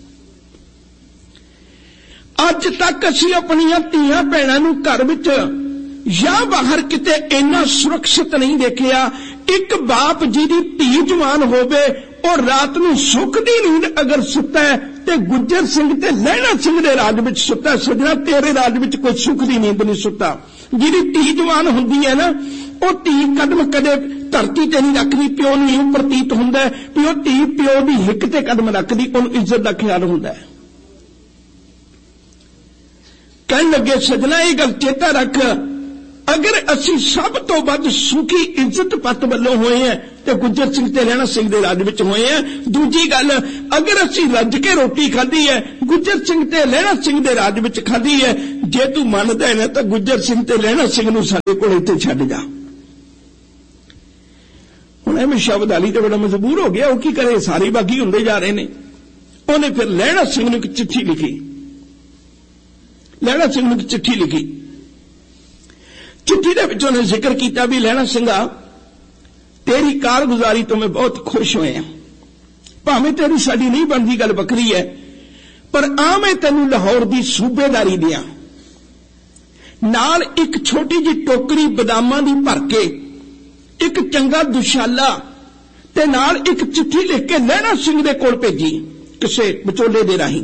ਅੱਜ ਤੱਕ ਅਸੀਂ ਆਪਣੀਆਂ ਧੀਆਂ ਭੈਣਾਂ ਨੂੰ ਘਰ ਵਿੱਚ ਜਾਂ ਬਾਹਰ ਕਿਤੇ ਇੰਨਾ ਸੁਰੱਖਿਅਤ ਨਹੀਂ ਦੇਖਿਆ। ਇੱਕ ਬਾਪ ਜਿਹਦੀ ਧੀ ਜਵਾਨ ਹੋਵੇ ਉਹ ਰਾਤ ਨੂੰ ਸੁੱਖ ਦੀ ਨੀਂਦ ਅਗਰ ਸੁੱਤਾ ਹੈ ਤੇ ਗੁੱਜਰ ਸਿੰਘ ਤੇ ਲਹਿਣਾ ਸਿੰਘ ਦੇ ਰਾਜ ਵਿੱਚ ਸੁੱਤਾ, ਸਜਣਾ ਤੇਰੇ ਰਾਜ ਵਿੱਚ ਕੋਈ ਸੁੱਖ ਦੀ ਨੀਂਦ ਨਹੀਂ ਸੁੱਤਾ। ਜਿਹਦੀ ਧੀ ਜਵਾਨ ਹੁੰਦੀ ਹੈ ਨਾ, ਉਹ ਧੀ ਕਦਮ ਕਦੇ ਧਰਤੀ ਤੇ ਨਹੀਂ ਰੱਖਦੀ, ਪਿਓ ਨੂੰ ਇਹ ਪ੍ਰਤੀਤ ਹੁੰਦਾ ਵੀ ਉਹ ਧੀ ਪਿਓ ਦੀ ਹਿੱਕ ਤੇ ਕਦਮ ਰੱਖਦੀ, ਉਹਨੂੰ ਇੱਜ਼ਤ ਦਾ ਖਿਆਲ ਹੁੰਦਾ ਹੈ। ਕਹਿਣ ਲੱਗੇ ਸਜਣਾ ਇਹ ਗੱਲ ਚੇਤਾ ਰੱਖ, अगर असी सब तो वध सुखी इज्जत पत वालों होए हैं तो गुज्जर सिंह ते लहणा सिंह दे राज विच होए हैं। दूजी गल, अगर असी रज के रोटी खाधी है गुज्जर सिंह ते लहणा सिंह दे राज विच खाधी है। जे तू मनदा है ना तो गुज्जर सिंह ते लहणा सिंह नूं साडे कोल इत्थे छड्ड जा। हुण अहमद शाह अब्दाली तो बड़ा मजबूर हो गया, वो की करे, सारे बागी हुंदे जा रहे ने। उन्हें फिर लहणा सिंह नूं एक चिट्ठी लिखी, लहणा सिंह नूं एक चिट्ठी लिखी। चिट्ठी दे विच उन्हें जिक्र किया भी लहणा सिंघा तेरी कारगुजारी तो मैं बहुत खुश होए हैं, भावें तेरी साडी नहीं बनती गल बकरी है, पर आ मैं तैनूं लाहौर दी सूबेदारी दियां नाल एक छोटी जी टोकरी बदामां दी भर के एक चंगा दुशाला ते नाल एक चिट्ठी लिख के लहणा सिंह दे कोल भेजी किसे विचोले दे राहीं।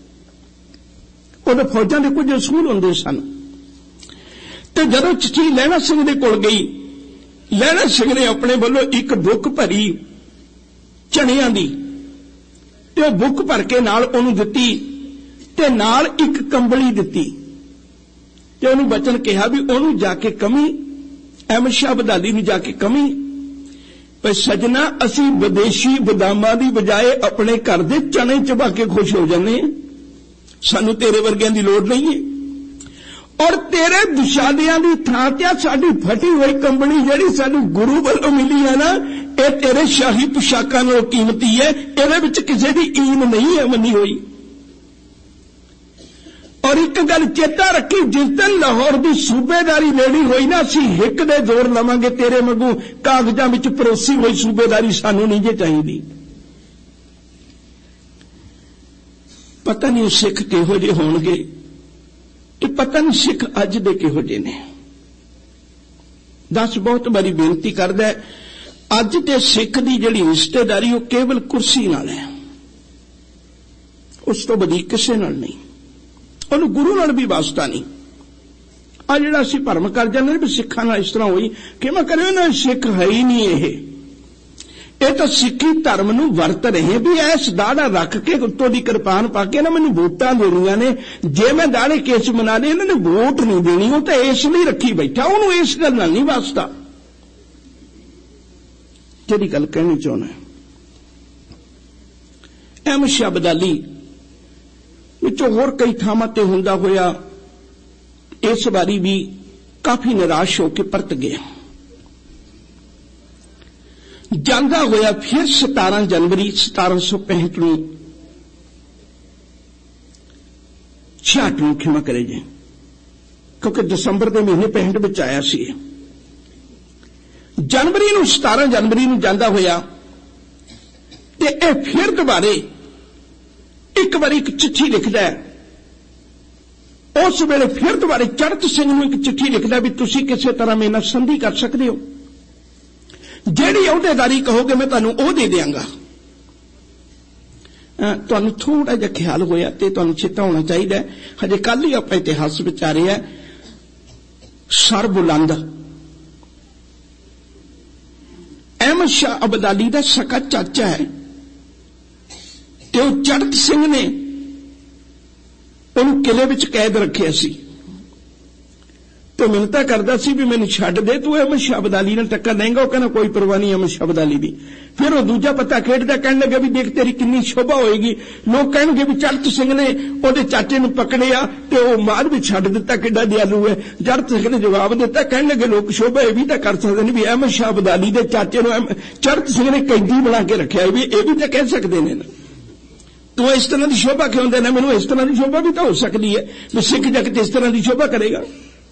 उहदे फौजां दे कुछ असूल हुंदे सन ते जदों चिट्ठी लहणा सिंह दे कोल गई, लहणा सिंह ने अपने वालों एक बुक भरी चनियां दी ते ओह बुक भर के नाल उहनूं दित्ती ते नाल एक कंबली दित्ती ते उहनूं बचन कहा भी उहनूं जाके कमी, अहमद शाह अब्दाली नूं जाके कमी पर सजना असी विदेशी बदामां दी बजाए अपने घर दे चने चबा के खुश हो जाने, सानू तेरे वर्गियां दी लोड़ नहीं है। और तेरे दुशालियां दी थां ते साडी फटी हुई कंबली जिहड़ी सानू गुरु वालों मिली है ना, ये तेरे शाही पोशाकां नालों कीमती है, इहदे विच किसे दी ईन नहीं है मनी हुई। और एक गल चेता रखी, जिस दिन लाहौर की सूबेदारी लेनी हुई ना, असीं हिक दे जोर लवांगे, तेरे वांगू कागजां विच परोसी हुई सूबेदारी सानू नहीं जे चाहीदी। पता नहीं सिख किहो जे होणगे, ये पता नहीं सिख अज दे किहो जे ने। दस बहुत बड़ी बेनती करदा है, अज दे सिख दी जिहड़ी रिश्तेदारी वो केवल कुर्सी नाल है, उस तो वधी किसे नाल नहीं, उन्हें गुरु नाल भी वास्ता नहीं। आ जिहड़ा असीं भरम कर जांदे भी सिखां नाल इस तरह होई कि मैं करें ना, सिख है ही नहीं। ये तो सिक्खी धर्म नूं वरत रहे भी ऐस दाड़ा रख के उत्तों दी किरपान पा के ना मैनूं वोटां देणियां ने, जे मैं दाड़े केस मना ले इन्हां ने वोट नहीं देनी, वो तो इस लई रखी बैठा, उहनूं इस गल नाल नहीं वास्ता। जिहड़ी गल कहनी चाहुंदा अहमद शाह अब्दाली विचों होर कई थावां ते हुंदा होया इस बारी भी काफी निराश होकर परत गया। जांदा होया फिर 17 जनवरी 1765 नूं 66 नूं खिमा करे जे, क्योंकि दिसंबर के महीने 65 विच आया सी। जनवरी नूं 17 जनवरी नूं जांदा होया ते ए फिर दोबारे एक बार एक चिट्ठी लिखदा है। उस वेले फिर दोबारे चढ़त सिंह नूं एक चिट्ठी लिखदा भी तुसीं किसी तरह मेरे नाल संधि कर सकदे हो, जिहड़ी अहुदेदारी कहोगे मैं तुहानूं ओह दे देंगा। तुहानूं थोड़ा जिहा ख्याल होया ते तुहानूं चेता होना चाहिए, हजे कल ही आपां इतिहास विच आ रहा है, सर बुलंद अहमद शाह अब्दाली दा सका चाचा है ते ओह चढ़त सिंह ने उहनूं किले विच कैद रखिया सी तो मिन्नतां करदा सी भी मैनूं छड्ड दे, तू अहमद शाह अब्दाली नाल टक्कर देंगा। कहना कोई परवाह नहीं अहमद शाह अब्दाली दी। फिर वह दूजा पत्ता खेडदा कहण लगा भी देख तेरी किन्नी शोभा होएगी, लोग कहणगे भी चढ़त सिंह ने उहदे चाचे नूं पकड़िया ते ओह मार भी छड्ड दित्ता, किड्डा दयालू है। चढ़त सिंह ने जवाब दित्ता, कहण लगे लोग शोभा ये भी तां कर सकदे ने भी अहमद शाह अब्दाली दे चाचे नूं चढ़त सिंह ने कैदी बना के रखिया, भी ये भी तां कह सकदे ने ना, तू इस तरह की शोभा क्यों देना, मैनूं इस तरह की शोभा भी तो हो सकती है भी सिख जगत इस तरह की शोभा करेगा।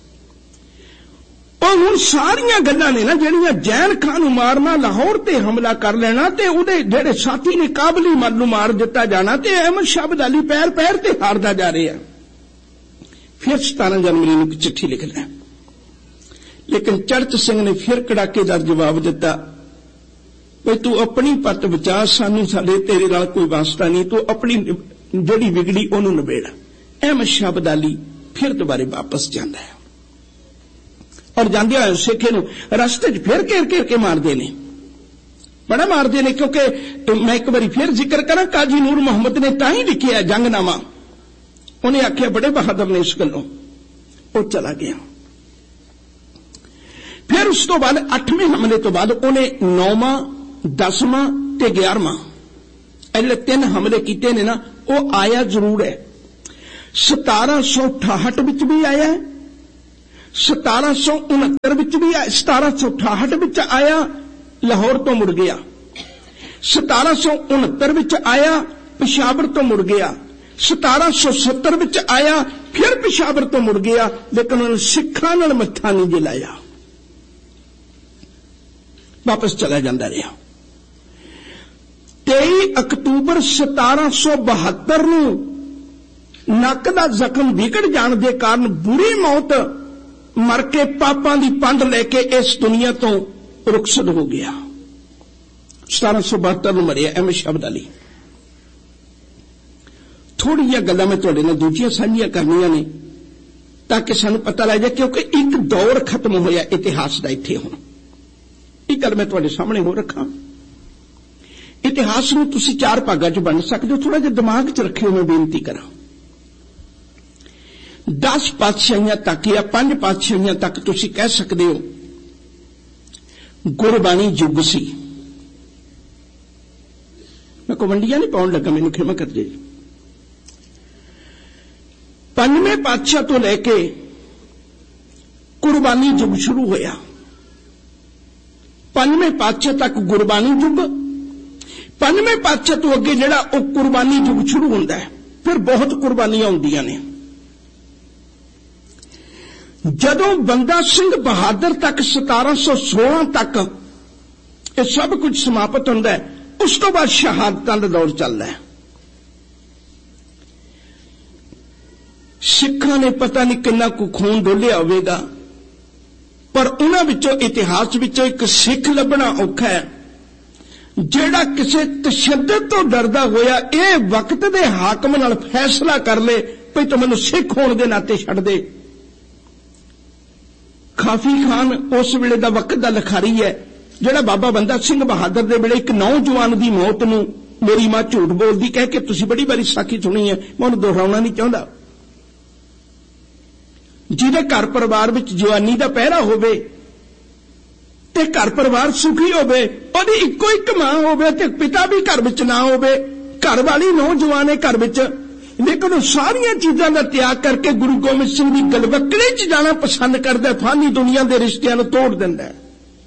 और हुण सारियां गल्लां ने ना जिहड़ियां जैन खान नूं मारना, लाहौर ते हमला कर लेना ते उहदे जिहड़े साथी ने काबली मल नूं मार दिता जाना ते अहमद शाह अब्दाली पैर पैर ते हारदा जा रहा है। फिर 17 जनवरी नूं चिट्ठी लिखदा, लेकिन चढ़त सिंह ने फिर कड़ाकेदार जवाब दिता भाई तू अपनी पत बचा, सानू साडे तेरे नाल कोई वास्ता नहीं, तू अपनी जिहड़ी विगड़ी ओनू नबेड़। अहमद शाह अब्दाली फिर दोबारे वापस जांदा है और जांदे होए सिखे नूं रस्ते च फिर घेर घेर के मारदे ने, बड़ा मारदे ने। क्योंकि मैं एक बार फिर जिक्र करा, काजी नूर मोहम्मद ने तां ही लिखिया जंगनामा, उन्हें आख्या बड़े बहादुर ने इस गल्लों, वो चला गया। उस तो बाद 8वें हमले तो बाद उन्हें 9वां 10वां ते 11वां अगले 3 हमले किए ने ना, वो आया जरूर है। 1768 विच भी आया है, 1769 विच भी आया, 1768 विच आया, लाहौर तो मुड़ गया। 1769 विच आया, पेशावर तो मुड़ गया। 1770 विच आया, फिर पेशावर तो मुड़ गया, लेकिन उन्होंने सिखां नाल मत्था नहीं जलाया, वापस चला जाता रहा। 23 अक्तूबर 1772 नूं नक दा जख्म बिगड़ जाने के कारण बुरी मौत मर के पापां दी पंड लेके इस दुनिया तो रुखसत हो गया। 1772 नूं मरिया एम.एस. अब्दाली। थोड़ी जी गल्लां मैं तुहाडे नाल दूजियां साझियां करनियां ने ताकि सानूं पता लग जाए, क्योंकि एक दौर खत्म होया इतिहास का इत्थे हुण। एक गल मैं तुहाडे सामने हो रखा, इतिहास नूं तुसीं 4 भागां च वंड सकदे हो, थोड़ा जिहा दिमाग च रखियो, मैं बेनती करां। 10 पातशाहियां तक या 5 पातशाहियां तक तुसीं कह सकदे हो गुरबाणी युग सी। मैं कोई वंडियां नहीं पाउण लगा, मैनूं खिमा कर जे। 5वें पातशाह तो लैके गुरबाणी युग शुरू होया। 5वें पातशाह तक गुरबाणी युग, 5वें पातशाह तो अगे जिहड़ा वो कुर्बानी युग शुरू होंदा है। फिर बहुत कुर्बानियां होंदियां ने। जदों बंदा सिंह बहादुर तक 1716 तक ये सब कुछ समाप्त होंदा है, उस तो बाद शहादतां दा दौर चलदा है। सिखां ने पता नहीं कितना को खून डोलिया होवेगा, पर उन्हां विचों इतिहास विचों एक सिख लभना औखा है जेड़ा किसी तशद्दद तो डरदा होया ये वक्त दे हाकम नाल फैसला कर ले भई तो मैनूं सिख होण दे नाते छड्ड दे। खाफी खान उस वेले दा वक्त दा लिखारी है, जेड़ा बाबा बंदा सिंह बहादुर दे वेले एक नौजवान दी मौत नूं मेरी मां झूठ बोलदी कह के तुसीं बड़ी बारी साखी सुनी है, मैं उहनूं दोहराउणा नहीं चाहुंदा। जिहदे घर परिवार विच जवानी दा पहरा होवे ते घर परिवार सुखी होवे, ओहदी इक्को एक मां होवे ते पिता भी घर विच ना होवे, घर वाली नौजवान है घर विच, लेकिन वह सारियां चीजां दा त्याग करके गुरु गोबिंद सिंह दी गलवकड़े च जाना पसंद करदा, फानी दुनिया दे रिश्तियां नूं तोड़ दिंदा है।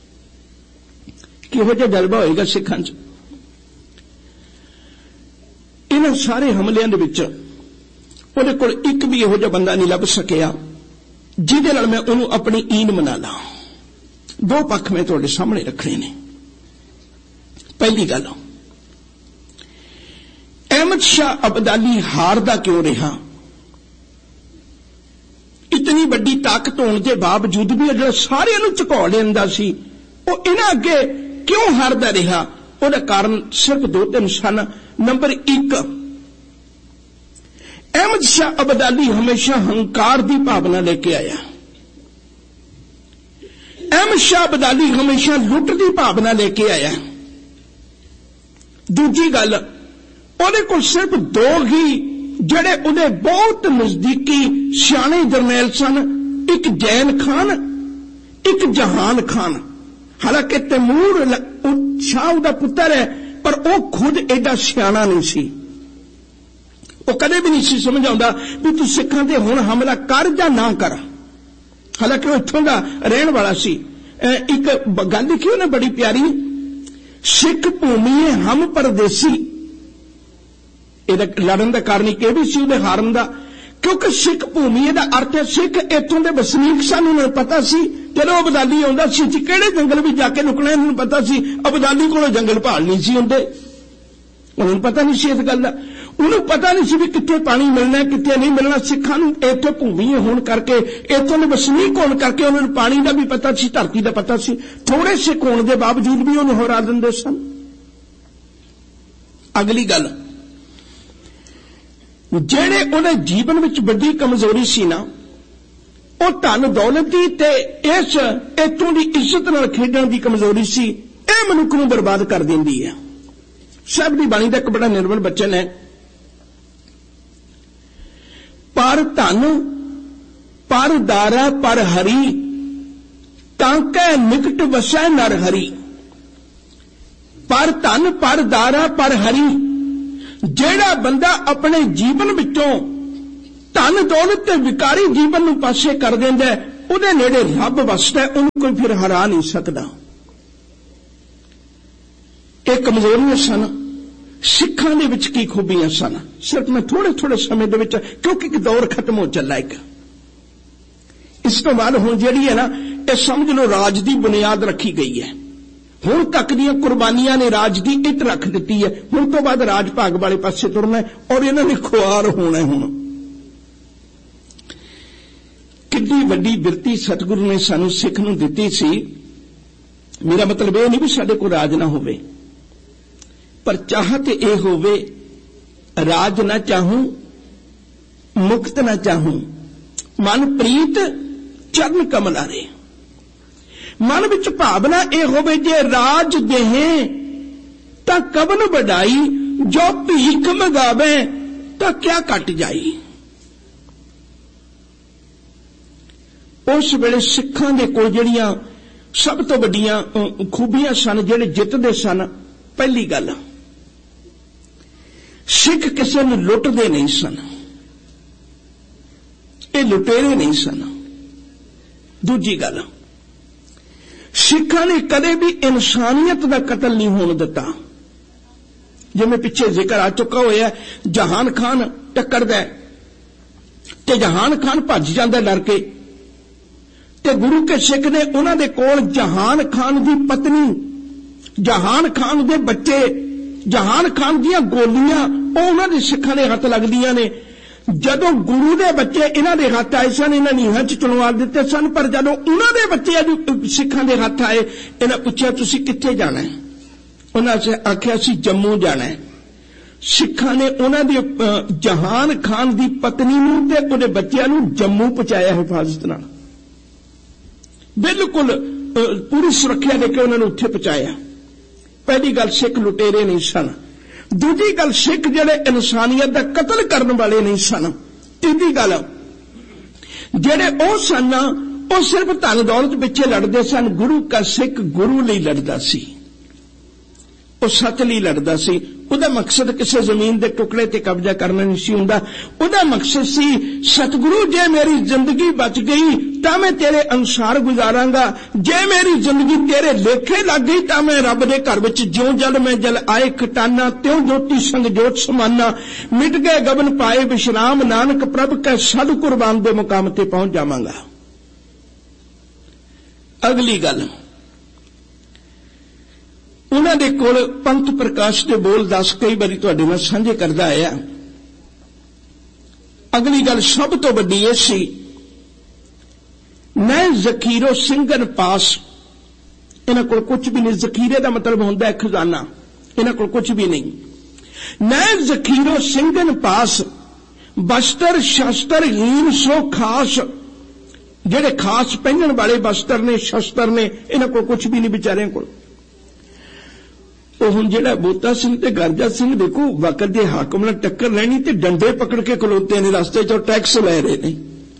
किहो जिहा जज्बा होएगा सिखां च। इन्हां सारे हमलियां दे विच उहदे कोल एक भी इहो जिहा बंदा नहीं लभ सकिया जिहदे नाल मैं उहनूं अपनी ईन मना ला। 2 पक्ष मैं तुहाडे सामने रखने ने। पहली गल, अहमद शाह अब्दाली हारदा क्यों रहा? इतनी बड़ी ताकत होने के बावजूद भी जो सारे झुका लेंदा सी, वो इन्हां अगे क्यों हारदा रहा? उसका कारण सिर्फ 2-3 सन। नंबर 1, अहमद शाह अब्दाली हमेशा हंकार की भावना लेके आया। अहमद शाह अब्दाली हमेशा लुट की भावना लेके आया। दूजी गल, ਉਹਦੇ ਕੋਲ सिर्फ 2 ही ਜਿਹੜੇ ਉਹਦੇ बहुत नजदीकी सियाणे जरनैल सन, एक जैन खान, एक जहान खान। हालांकि तैमूर शाह दा पुत्र है, पर वो खुद एडा सियाणा नहीं सी। वो कदे भी नहीं सी समझाउंदा भी तू सिखां ते हुण हमला कर जा ना कर। हालांकि वो इत्थों दा रहण वाला सी। एक गल लिखी उन्हें बड़ी प्यारी, सिख भूमि हम परदेसी। लड़न का कारण एक भी सी उहदे हारन का, क्योंकि सिख भूमि का अर्थ है सिख इत्थों के वसनीक सन। उन्हें पता सी चलो अब्दाली आउंदा सी, किहड़े जंगल भी जाके लुकना, इन्होंने पता सी अब्दाली कोलों जंगल भाल नहीं सी हुंदे। उन्होंने पता नहीं सी इस गल का, उन्होंने पता नहीं सी भी कित्थे पानी मिलना कित्थे नहीं मिलना। सिखां नूं इत्थे भूमि होने करके, इत्थों के वसनीक होने करके उन्होंने पानी का भी पता सी, धरती का पता सी। थोड़े सिख होने के बावजूद भी उन्हें हरा दिंदे सन। अगली गल, जेड़े उन्हें जीवन विच बड़ी कमजोरी सी ना, वो धन दौलत की ते इस इत्थों की इज्जत नाल खेडण की कमजोरी सी। यह मनुख नूं बर्बाद कर देंदी है। साहब दी बाणी दा एक बड़ा निर्मल बचन है, पर धन पर दारा पर हरी तांकै निकट वसै नर हरि। पर धन पर दारा पर हरि। जेड़ा बंदा अपने जीवन विचों धन दौलत ते विकारी जीवन नूं पासे कर देंदा है, उहदे नेड़े रब वसदा है, उहनूं कोई फिर हरा नहीं सकदा। ये कमजोरियां सन, सिखां दे विच की खूबियां सन, सिर्फ मैं थोड़े थोड़े समय दे विच, क्योंकि एक दौर खत्म हो चला एक। इस तो बाद हुण जिहड़ी है ना, ये समझ लो राज दी बुनियाद रखी गई है। हुण तक दीयां कुर्बानियां ने राज दी इट रख दित्ती है। हुण तो बाद राज भाग वाले पासे तुरना है और इन्हां ने खुआर होना है। हुण कितनी वड्डी बिरती सतगुरु ने सानू सिख नूं दित्ती सी। मेरा मतलब यह नहीं भी साडे कोल राज ना होवे, पर चाहत यह होवे राज ना चाहूं, मुक्त ना चाहूं, मन प्रीत चरण कमलारे। मन विच भावना यह होवे जे राज देहे तां कवन वडाई, जो भीख मंगावे तां क्या कट जाई। उस वेले सिखां दे कोल जिहड़ियां सब तो वड्डियां खूबियां सन, जिहड़े जितदे सन। पहली गल, सिख किसी नूं लुटदे नहीं सन, ये लुटेरे नहीं सन। दूजी गल, सिखां ने कदे भी इंसानियत का कतल नहीं होने दिता। जिवें पिछे जिक्र आ चुका होया, जहान खान टक्करदा ते जहान खान भज जांदा डर के, ते गुरु के सिख ने उन्हां दे कोल जहान खान दी पत्नी, जहान खान दे बच्चे, जहान खान दीयां गोलियां ਉਹ ਉਹਨਾਂ ਦੇ ਸਿੱਖਾਂ ਦੇ ਹੱਥ ਲੱਗਦੀਆਂ ਨੇ। ਜਦੋਂ ਗੁਰੂ ਦੇ ਬੱਚੇ ਇਹਨਾਂ ਦੇ ਹੱਥ ਆਏ ਸਨ, ਇਹਨਾਂ ਨੀਹਾਂ 'ਚ ਚੁਣਵਾ ਦਿੱਤੇ ਸਨ, ਪਰ ਜਦੋਂ ਉਹਨਾਂ ਦੇ ਬੱਚੇ ਸਿੱਖਾਂ ਦੇ ਹੱਥ ਆਏ, ਇਹਨਾਂ ਪੁੱਛਿਆ ਤੁਸੀਂ ਕਿੱਥੇ ਜਾਣਾ ਹੈ? ਉਹਨਾਂ ਨੇ ਆਖਿਆ ਅਸੀਂ ਜੰਮੂ ਜਾਣਾ ਹੈ। ਸਿੱਖਾਂ ਨੇ ਉਹਨਾਂ ਦੇ ਜਹਾਨ ਖਾਨ ਦੀ ਪਤਨੀ ਨੂੰ ਤੇ ਉਹਦੇ ਬੱਚਿਆਂ ਨੂੰ ਜੰਮੂ ਪਹੁੰਚਾਇਆ ਹਿਫਾਜ਼ਤ ਨਾਲ, ਬਿਲਕੁਲ ਪੂਰੀ ਸੁਰੱਖਿਆ ਦੇ ਕੇ ਉਹਨਾਂ ਨੂੰ ਉੱਥੇ ਪਹੁੰਚਾਇਆ। ਪਹਿਲੀ ਗੱਲ, ਸਿੱਖ ਲੁਟੇਰੇ ਨਹੀਂ ਸਨ। दूजी गल, सिख जिहड़े इंसानियत का कतल करने वाले नहीं सन। तीसरी गल, जिहड़े ओ सन वो सिर्फ धन दौलत पिछे लड़ते सन। गुरु का सिख गुरु लई लड़दा सी, वो सच लई लड़दा सी। उहदा मकसद किसी जमीन के टुकड़े ते कब्जा करना नहीं सी हुंदा। उहदा मकसद सी सतगुरु जे मेरी जिंदगी बच गई तां मैं तेरे अनुसार गुजारांगा, जे मेरी जिंदगी तेरे लेखे लग गई तां मैं रब दे घर विच ज्यों जल में जल आए खटाना, त्यों ज्योति संग जोत समाना, मिट गए गबन पाए विश्राम, नानक प्रभ कै साधु कुर्बान दे मुकाम ते पहुंच जावांगा। अगली गल, उन्हां दे कोल पंथ प्रकाश के बोल 10 कई बारी तुहाडे नाल साझे करदा आया। अगली गल सब तो वड्डी ये सी, मैं जखीरो सिंघन पास, इन्हां कोल कुछ भी नहीं। जखीरे का मतलब हुंदा है खजाना, इन्हां कोल कुछ भी नहीं। मैं जखीरो सिंघन पास, बस्तर शस्त्र हीन सो खास। जेड़े खास पहनण वाले बस्तर ने, शस्त्र ने, इन्हां कोल कुछ भी नहीं बेचारियां कोल। हुण जिहड़ा बोता सिंह ते गरजा सिंह देखो वक्त दे हाकम नाल टक्कर लैनी ते डंडे पकड़ के खलोते ने रस्ते चों, टैक्स लै रहे ने।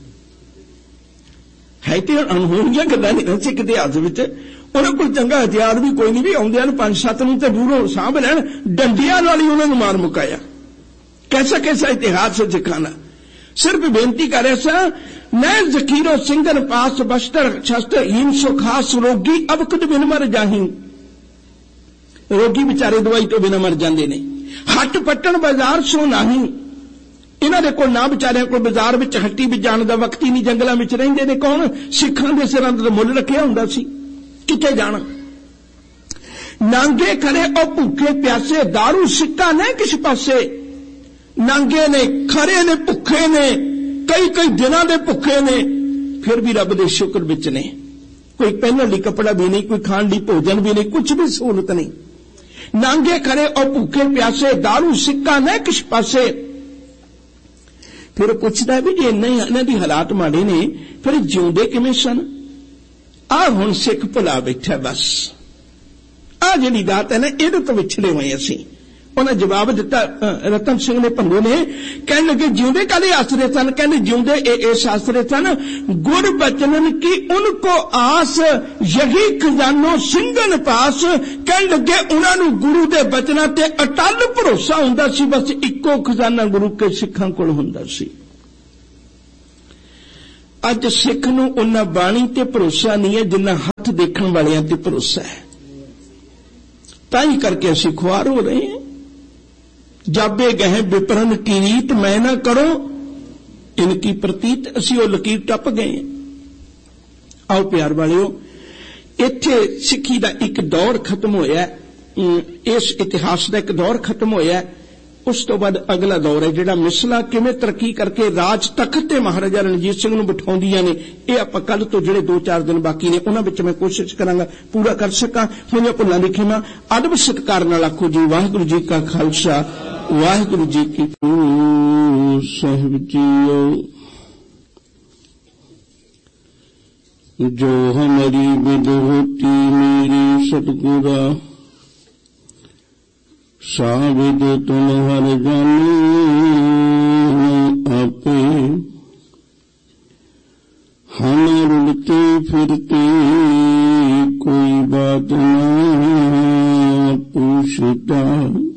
है ते अनहोणियां गल्लां ने सिख इतिहास विच। उन्हां कोल चंगा हथियार भी कोई नहीं, भी आउंदियां नूं 5-7 नूं ते बूरों साਂਭ लैण, डंडियां नाल ही उन्हां नूं मार मुकाया। कैसा कैसा इतिहास है सिखां दा। सिर्फ बेनती कर रहा सा, मैं जखीरो सिंघन पास, बस्तर शस्त्र हीन सो खास, रोगी अवकद बिन मर जाही। रोगी बेचारे दवाई तो बिना मर जाते ने। हट पट्टन बाजार सो नाही, इन्हां दे कोल ना बेचारियां कोल बाजार विच हट्टी विच जाण दा वक्त ही नहीं। जंगलां विच रहिंदे ने कौन? सिखां दे सिरां ते मुੱਲ रखिया हुंदा सी, किथे जाना। नांगे खरे ओ भुखे प्यासे, दारू सिक्का नहीं किस पासे। नांगे ने, खरे ने, भुखे ने, कई कई दिनां दे भुखे ने, फिर भी रब दे शुक्र विच ने। कोई पहनण लई कपड़ा भी नहीं, कोई खाण लई भोजन भी नहीं, कुछ भी सहूलत नहीं। नांगे खरे और भूखे प्यासे, दारू सिक्का न किस पासे। फिर पूछता है भी जे इन्हां दी हालात माड़े ने, फिर जिउंदे किवें सन? आ हुण सिख भुला बैठा। बस आ जिहड़ी दात है ना, इहदे तो विछड़े होए असीं। उन्हें जवाब दिता रतन सिंह ने भंगो ने, कहने लगे जिउंदे काले आसरे सन, कहने जिउंदे इस आसरे सन गुर बचनन की उनको आस यही खजानो सिंघन पास। कहने लगे उन्होंने गुरु दे बचना ते अटल भरोसा हुंदा सी, बस इक्को खजाना गुरु के सिखां कोल हुंदा सी। अज सिख नूं उन्ना बाणी ते भरोसा नहीं है जिन्ना हथ देखण वालियां ते भरोसा है। ताई करके असीं खुआर हो रहे हैं। जाबे गए विपरन की रीत मैं ना करो इनकी प्रतीत, असीं वो लकीर टप गए। आओ प्यार वालियो, इत्थे सिक्खी दा एक दौर खत्म होया, इस इतिहास दा एक दौर खत्म होया। उस तो बाद अगला दौर है जिहड़ा मिसला किवें तरक्की करके राज तख्त ते महाराजा रणजीत सिंह नूं बिठाउंदियां ने। ये आपां कल तो जिहड़े 2-4 दिन बाकी ने उन्हां विच मैं कोशिश करांगा पूरा कर सकां। होईआं भुल्लां दी खिमा अदब सत्कार नाल आखो जी वाहिगुरू जी का खालसा वाहिगुरू जी की फतेह। साहिब जीओ जो हमारी विदुहती मेरी सतगुरा साविद तुम हर जाने आपे, हम रुलते फिरते कोई बात न पूछता।